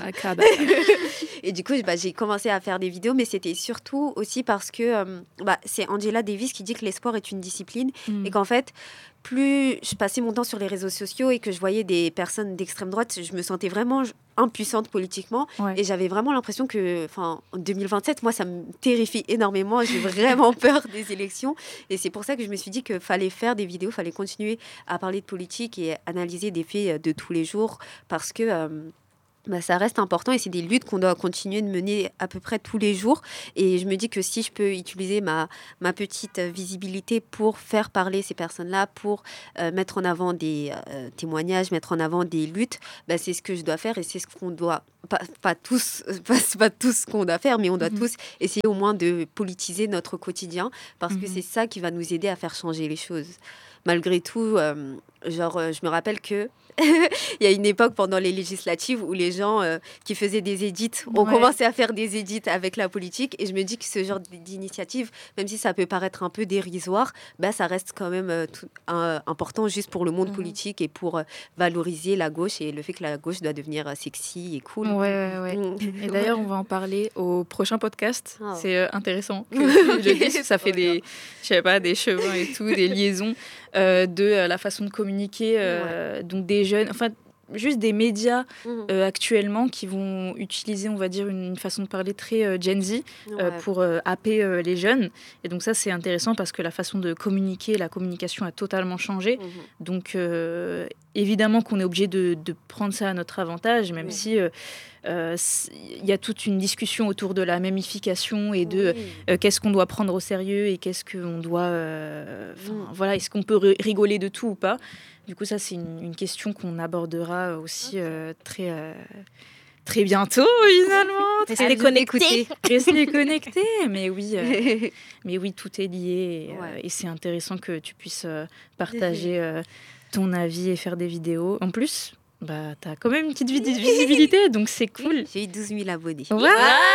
Speaker 5: Et du coup, bah, j'ai commencé à faire des vidéos, mais c'était surtout aussi parce que euh, bah, c'est Angela Davis qui dit que l'espoir est une discipline
Speaker 3: Mm.
Speaker 5: et qu'en fait, plus je passais mon temps sur les réseaux sociaux et que je voyais des personnes d'extrême droite, je me sentais vraiment impuissante politiquement.
Speaker 3: Ouais.
Speaker 5: Et j'avais vraiment l'impression que, enfin, en deux mille vingt-sept, moi, ça me terrifie énormément. J'ai vraiment peur des élections. Et c'est pour ça que je me suis dit qu'il fallait faire des vidéos, il fallait continuer à parler de politique et analyser des faits de tous les jours parce que... euh, bah, ça reste important et c'est des luttes qu'on doit continuer de mener à peu près tous les jours. Et je me dis que si je peux utiliser ma, ma petite visibilité pour faire parler ces personnes-là, pour euh, mettre en avant des euh, témoignages, mettre en avant des luttes, bah, c'est ce que je dois faire et c'est ce qu'on doit, pas, pas tous, pas, c'est pas tout ce qu'on doit faire, mais on doit
Speaker 3: Mhm.
Speaker 5: tous essayer au moins de politiser notre quotidien parce que
Speaker 3: Mhm.
Speaker 5: c'est ça qui va nous aider à faire changer les choses. Malgré tout, euh, genre, euh, je me rappelle que il y a une époque pendant les législatives où les gens euh, qui faisaient des édits ont
Speaker 3: Ouais.
Speaker 5: commencé à faire des édits avec la politique. Et je me dis que ce genre d'initiative, même si ça peut paraître un peu dérisoire, bah, ça reste quand même euh, tout- un- important juste pour le monde
Speaker 6: Mhm.
Speaker 5: politique et pour euh, valoriser la gauche et le fait que la gauche doit devenir euh, sexy et cool.
Speaker 3: Ouais, ouais, ouais.
Speaker 5: Mm.
Speaker 3: Et d'ailleurs, on va en parler au prochain podcast.
Speaker 5: Oh.
Speaker 3: C'est euh, intéressant que tu le dises, parce que ça fait des, je sais pas, des chemins et tout, des liaisons euh, de euh, la façon de communiquer, euh, donc des jeunes, enfin juste des médias
Speaker 5: Mhm.
Speaker 3: euh, actuellement qui vont utiliser, on va dire, une façon de parler très euh, Gen Z euh,
Speaker 5: Ouais.
Speaker 3: pour euh, happer euh, les jeunes. Et donc ça, c'est intéressant parce que la façon de communiquer, la communication a totalement changé.
Speaker 5: Mhm.
Speaker 3: Donc, euh, évidemment qu'on est obligé de, de prendre ça à notre avantage, même
Speaker 5: Oui.
Speaker 3: si il euh, euh, y a toute une discussion autour de la mamification et de
Speaker 5: Oui.
Speaker 3: euh, qu'est-ce qu'on doit prendre au sérieux et qu'est-ce qu'on doit... euh, 'fin,
Speaker 5: Mm.
Speaker 3: voilà, est-ce qu'on peut ri- rigoler de tout ou pas? Du coup, ça, c'est une, une question qu'on abordera aussi euh, très... euh, Très bientôt, finalement.
Speaker 5: Restez
Speaker 3: Très
Speaker 5: connectés.
Speaker 3: Restez connectés. Mais oui, euh, mais oui, tout est lié. Et, euh,
Speaker 5: Ouais.
Speaker 3: et c'est intéressant que tu puisses euh, partager euh, ton avis et faire des vidéos. En plus, bah, tu as quand même une petite visi- visibilité, donc c'est cool.
Speaker 5: J'ai eu douze mille abonnés.
Speaker 3: Waouh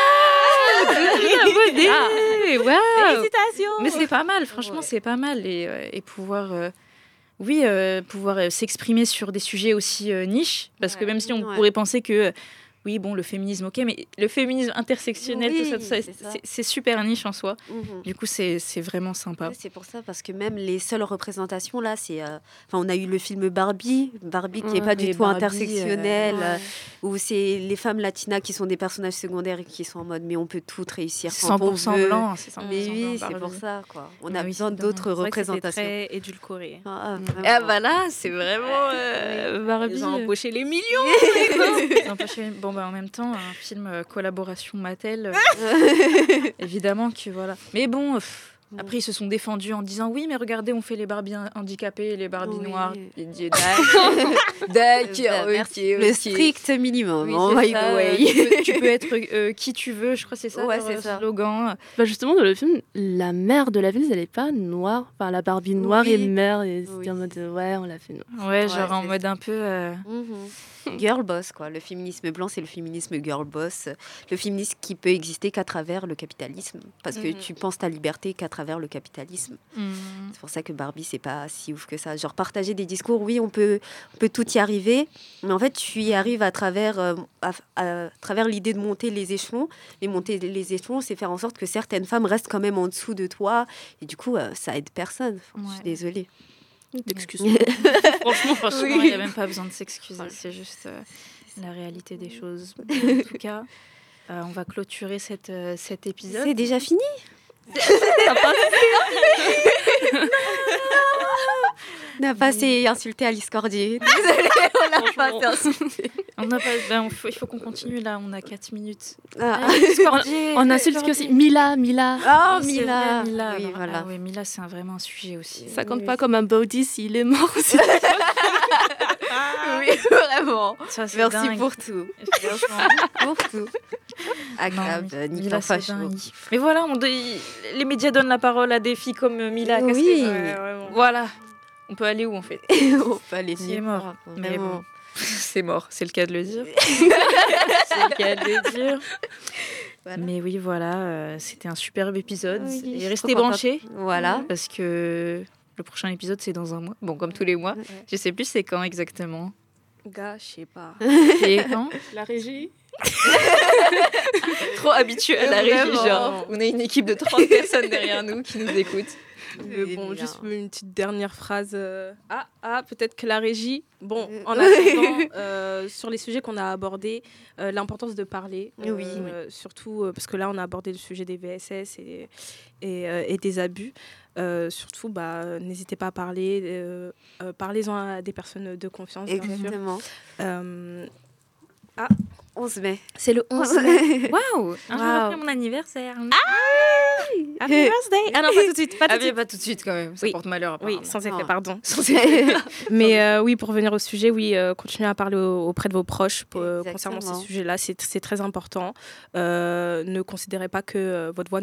Speaker 3: douze mille abonnés. Waouh
Speaker 6: Félicitations.
Speaker 3: Mais c'est pas mal, franchement,
Speaker 5: Ouais.
Speaker 3: c'est pas mal. Et, euh, et pouvoir... euh, oui, euh, pouvoir euh, s'exprimer sur des sujets aussi euh, niches. Parce que
Speaker 5: Ouais.
Speaker 3: même si on
Speaker 5: Ouais.
Speaker 3: pourrait penser que... euh, oui, bon, le féminisme, ok, mais le féminisme intersectionnel,
Speaker 5: Oui,
Speaker 3: tout ça, tout ça,
Speaker 5: c'est ça.
Speaker 3: c'est- c'est super niche en soi.
Speaker 5: Mhm.
Speaker 3: Du coup, c'est c'est vraiment sympa.
Speaker 5: Ouais, c'est pour ça, parce que même les seules représentations, là, c'est... euh, Enfin, on a eu le film Barbie, Barbie qui n'est
Speaker 3: Ouais,
Speaker 5: pas du
Speaker 3: mais
Speaker 5: tout
Speaker 3: Barbie,
Speaker 5: intersectionnel,
Speaker 3: euh,
Speaker 5: euh, où c'est les femmes latinas qui sont des personnages secondaires et qui sont en mode, mais on peut toutes réussir
Speaker 3: C'est
Speaker 5: quand
Speaker 3: cent
Speaker 5: on
Speaker 3: pour cent
Speaker 5: veut.
Speaker 3: blanc, c'est cent pour cent
Speaker 5: Mais oui,
Speaker 3: blanc,
Speaker 5: c'est pour
Speaker 3: Barbie.
Speaker 5: ça, quoi. On
Speaker 3: Mais
Speaker 5: a
Speaker 3: oui,
Speaker 5: besoin
Speaker 3: c'est
Speaker 5: d'autres
Speaker 6: C'est vrai que c'était
Speaker 5: représentations.
Speaker 6: très édulcoré.
Speaker 5: Ah,
Speaker 3: Ah
Speaker 5: vraiment.
Speaker 3: voilà, c'est vraiment euh, Barbie.
Speaker 6: Ils ont
Speaker 3: euh,
Speaker 6: empoché les millions.
Speaker 3: ils ont empoché- Bon, bah, en même temps, un film euh, collaboration Mattel, euh, évidemment que voilà. Mais bon, pff, après, ils se sont défendus en disant oui, mais regardez, on fait les Barbies handicapées et les Barbies
Speaker 5: Oui.
Speaker 3: noires. J'ai dit d'accord, d'accord,
Speaker 5: Bah,
Speaker 3: ok,
Speaker 5: merci.
Speaker 3: ok.
Speaker 5: Le strict minimum.
Speaker 3: Oui,
Speaker 5: Oh
Speaker 3: c'est
Speaker 5: my
Speaker 3: ça,
Speaker 5: God,
Speaker 3: euh,
Speaker 5: way.
Speaker 3: tu, peux, tu peux être euh, qui tu veux, je crois que c'est ça
Speaker 5: Ouais,
Speaker 3: leur
Speaker 5: c'est
Speaker 3: euh,
Speaker 5: ça.
Speaker 3: slogan.
Speaker 4: Bah justement, dans le film, la mère de la ville, elle n'est pas noire. Enfin, la Barbie noire
Speaker 5: Oui.
Speaker 4: et mère. Et c'était
Speaker 5: Oui.
Speaker 4: en mode, euh, ouais, on l'a fait noire.
Speaker 3: Ouais,
Speaker 5: Ouais,
Speaker 3: genre en
Speaker 5: c'est
Speaker 3: mode un peu... euh,
Speaker 5: Mhm. Girl boss, quoi. Le féminisme blanc, c'est le féminisme girl boss. Le féminisme qui peut exister qu'à travers le capitalisme. Parce que
Speaker 6: Mhm.
Speaker 5: tu penses ta liberté qu'à travers le capitalisme.
Speaker 3: hmm.
Speaker 5: C'est pour ça que Barbie, c'est pas si ouf que ça. Genre, partager des discours, oui, on peut, on peut tout y arriver. Mais en fait, tu y arrives à travers, euh, à, à travers l'idée de monter les échelons. Mais monter les échelons, c'est faire en sorte que certaines femmes restent quand même en dessous de toi. Et du coup, euh, ça aide personne. Je suis
Speaker 3: Ouais.
Speaker 5: désolée.
Speaker 4: Excuse-moi.
Speaker 3: Franchement, franchement, il
Speaker 5: Oui.
Speaker 3: n'y a même pas besoin de s'excuser. C'est juste euh, la réalité des choses. En tout cas, euh, on va clôturer cette, euh, cet épisode.
Speaker 5: C'est déjà fini. On a pas assez insulté Alice Cordier. Désolée, on n'a pas assez insulté.
Speaker 3: On n'a pas, ben, on faut- il faut qu'on continue là, on a quatre minutes.
Speaker 5: Ah.
Speaker 4: On insulte aussi Mila, Mila.
Speaker 5: Oh,
Speaker 3: C'est
Speaker 5: Mila.
Speaker 3: vrai, Mila.
Speaker 5: Oui,
Speaker 3: Alors,
Speaker 5: voilà.
Speaker 3: ah ouais, Mila, c'est un- vraiment un sujet aussi.
Speaker 4: Ça compte pas comme un body s'il est mort.
Speaker 5: Oui, vraiment.
Speaker 3: Ça, c'est
Speaker 5: Merci
Speaker 3: dingue.
Speaker 5: pour tout.
Speaker 3: Franchement.
Speaker 5: Pour tout. Agréable,
Speaker 3: Non,
Speaker 5: Nick
Speaker 3: Mila, c'est
Speaker 5: Facho.
Speaker 3: dingue. Mais voilà, on doit- les médias donnent la parole à des filles comme Mila. Qu'est-ce
Speaker 5: Oui.
Speaker 3: que- Voilà. On peut aller où en fait?
Speaker 5: On peut aller
Speaker 3: C'est
Speaker 5: nulle
Speaker 3: mort.
Speaker 5: part,
Speaker 3: Mais
Speaker 5: vraiment.
Speaker 3: bon, c'est mort, c'est le cas de le dire. c'est le cas de le dire.
Speaker 5: Voilà.
Speaker 3: Mais oui, voilà, euh, c'était un superbe épisode.
Speaker 5: Oui, je
Speaker 3: Et
Speaker 5: suis
Speaker 3: restez
Speaker 5: trop
Speaker 3: branchés
Speaker 5: Voilà.
Speaker 3: parce que le prochain épisode c'est dans un mois. Bon, comme tous les mois. Je sais plus c'est quand exactement.
Speaker 6: Gars, je sais pas.
Speaker 3: C'est quand?
Speaker 4: La régie.
Speaker 3: Trop habitué à la régie,
Speaker 5: Vraiment.
Speaker 3: genre. On a une équipe de trente personnes derrière nous qui nous écoutent.
Speaker 6: Euh,
Speaker 5: Oui,
Speaker 6: bon,
Speaker 5: bien.
Speaker 6: juste une petite dernière phrase. euh, Ah, ah peut-être que la régie. Bon,
Speaker 5: Euh,
Speaker 6: en attendant, euh, sur les sujets qu'on a abordés, euh, l'importance de parler. euh,
Speaker 5: Oui.
Speaker 6: euh, surtout euh, parce que là, on a abordé le sujet des V S S et, et, euh, et des abus. Euh, surtout, bah, euh, n'hésitez pas à parler. Euh, euh, Parlez-en à des personnes de confiance, bien sûr.
Speaker 5: Exactement.
Speaker 6: Euh,
Speaker 5: onze mai.
Speaker 6: C'est le onze mai.
Speaker 3: Waouh! Un jour
Speaker 6: Waouh.
Speaker 3: après mon anniversaire.
Speaker 6: Happy birthday! Ah non, pas tout de suite. Pas tout
Speaker 3: Ah,
Speaker 6: de
Speaker 3: mais
Speaker 6: suite.
Speaker 3: pas tout de suite quand même. Ça
Speaker 6: Oui.
Speaker 3: porte malheur.
Speaker 6: Oui,
Speaker 3: apparemment.
Speaker 6: sans effet,
Speaker 5: Ah.
Speaker 6: pardon. Mais euh, oui, pour revenir au sujet, oui, euh, continuez à parler au- auprès de vos proches pour- euh, concernant
Speaker 5: Exactement.
Speaker 6: ces sujets-là. C'est c'est très important. Euh, ne considérez pas que euh, votre voix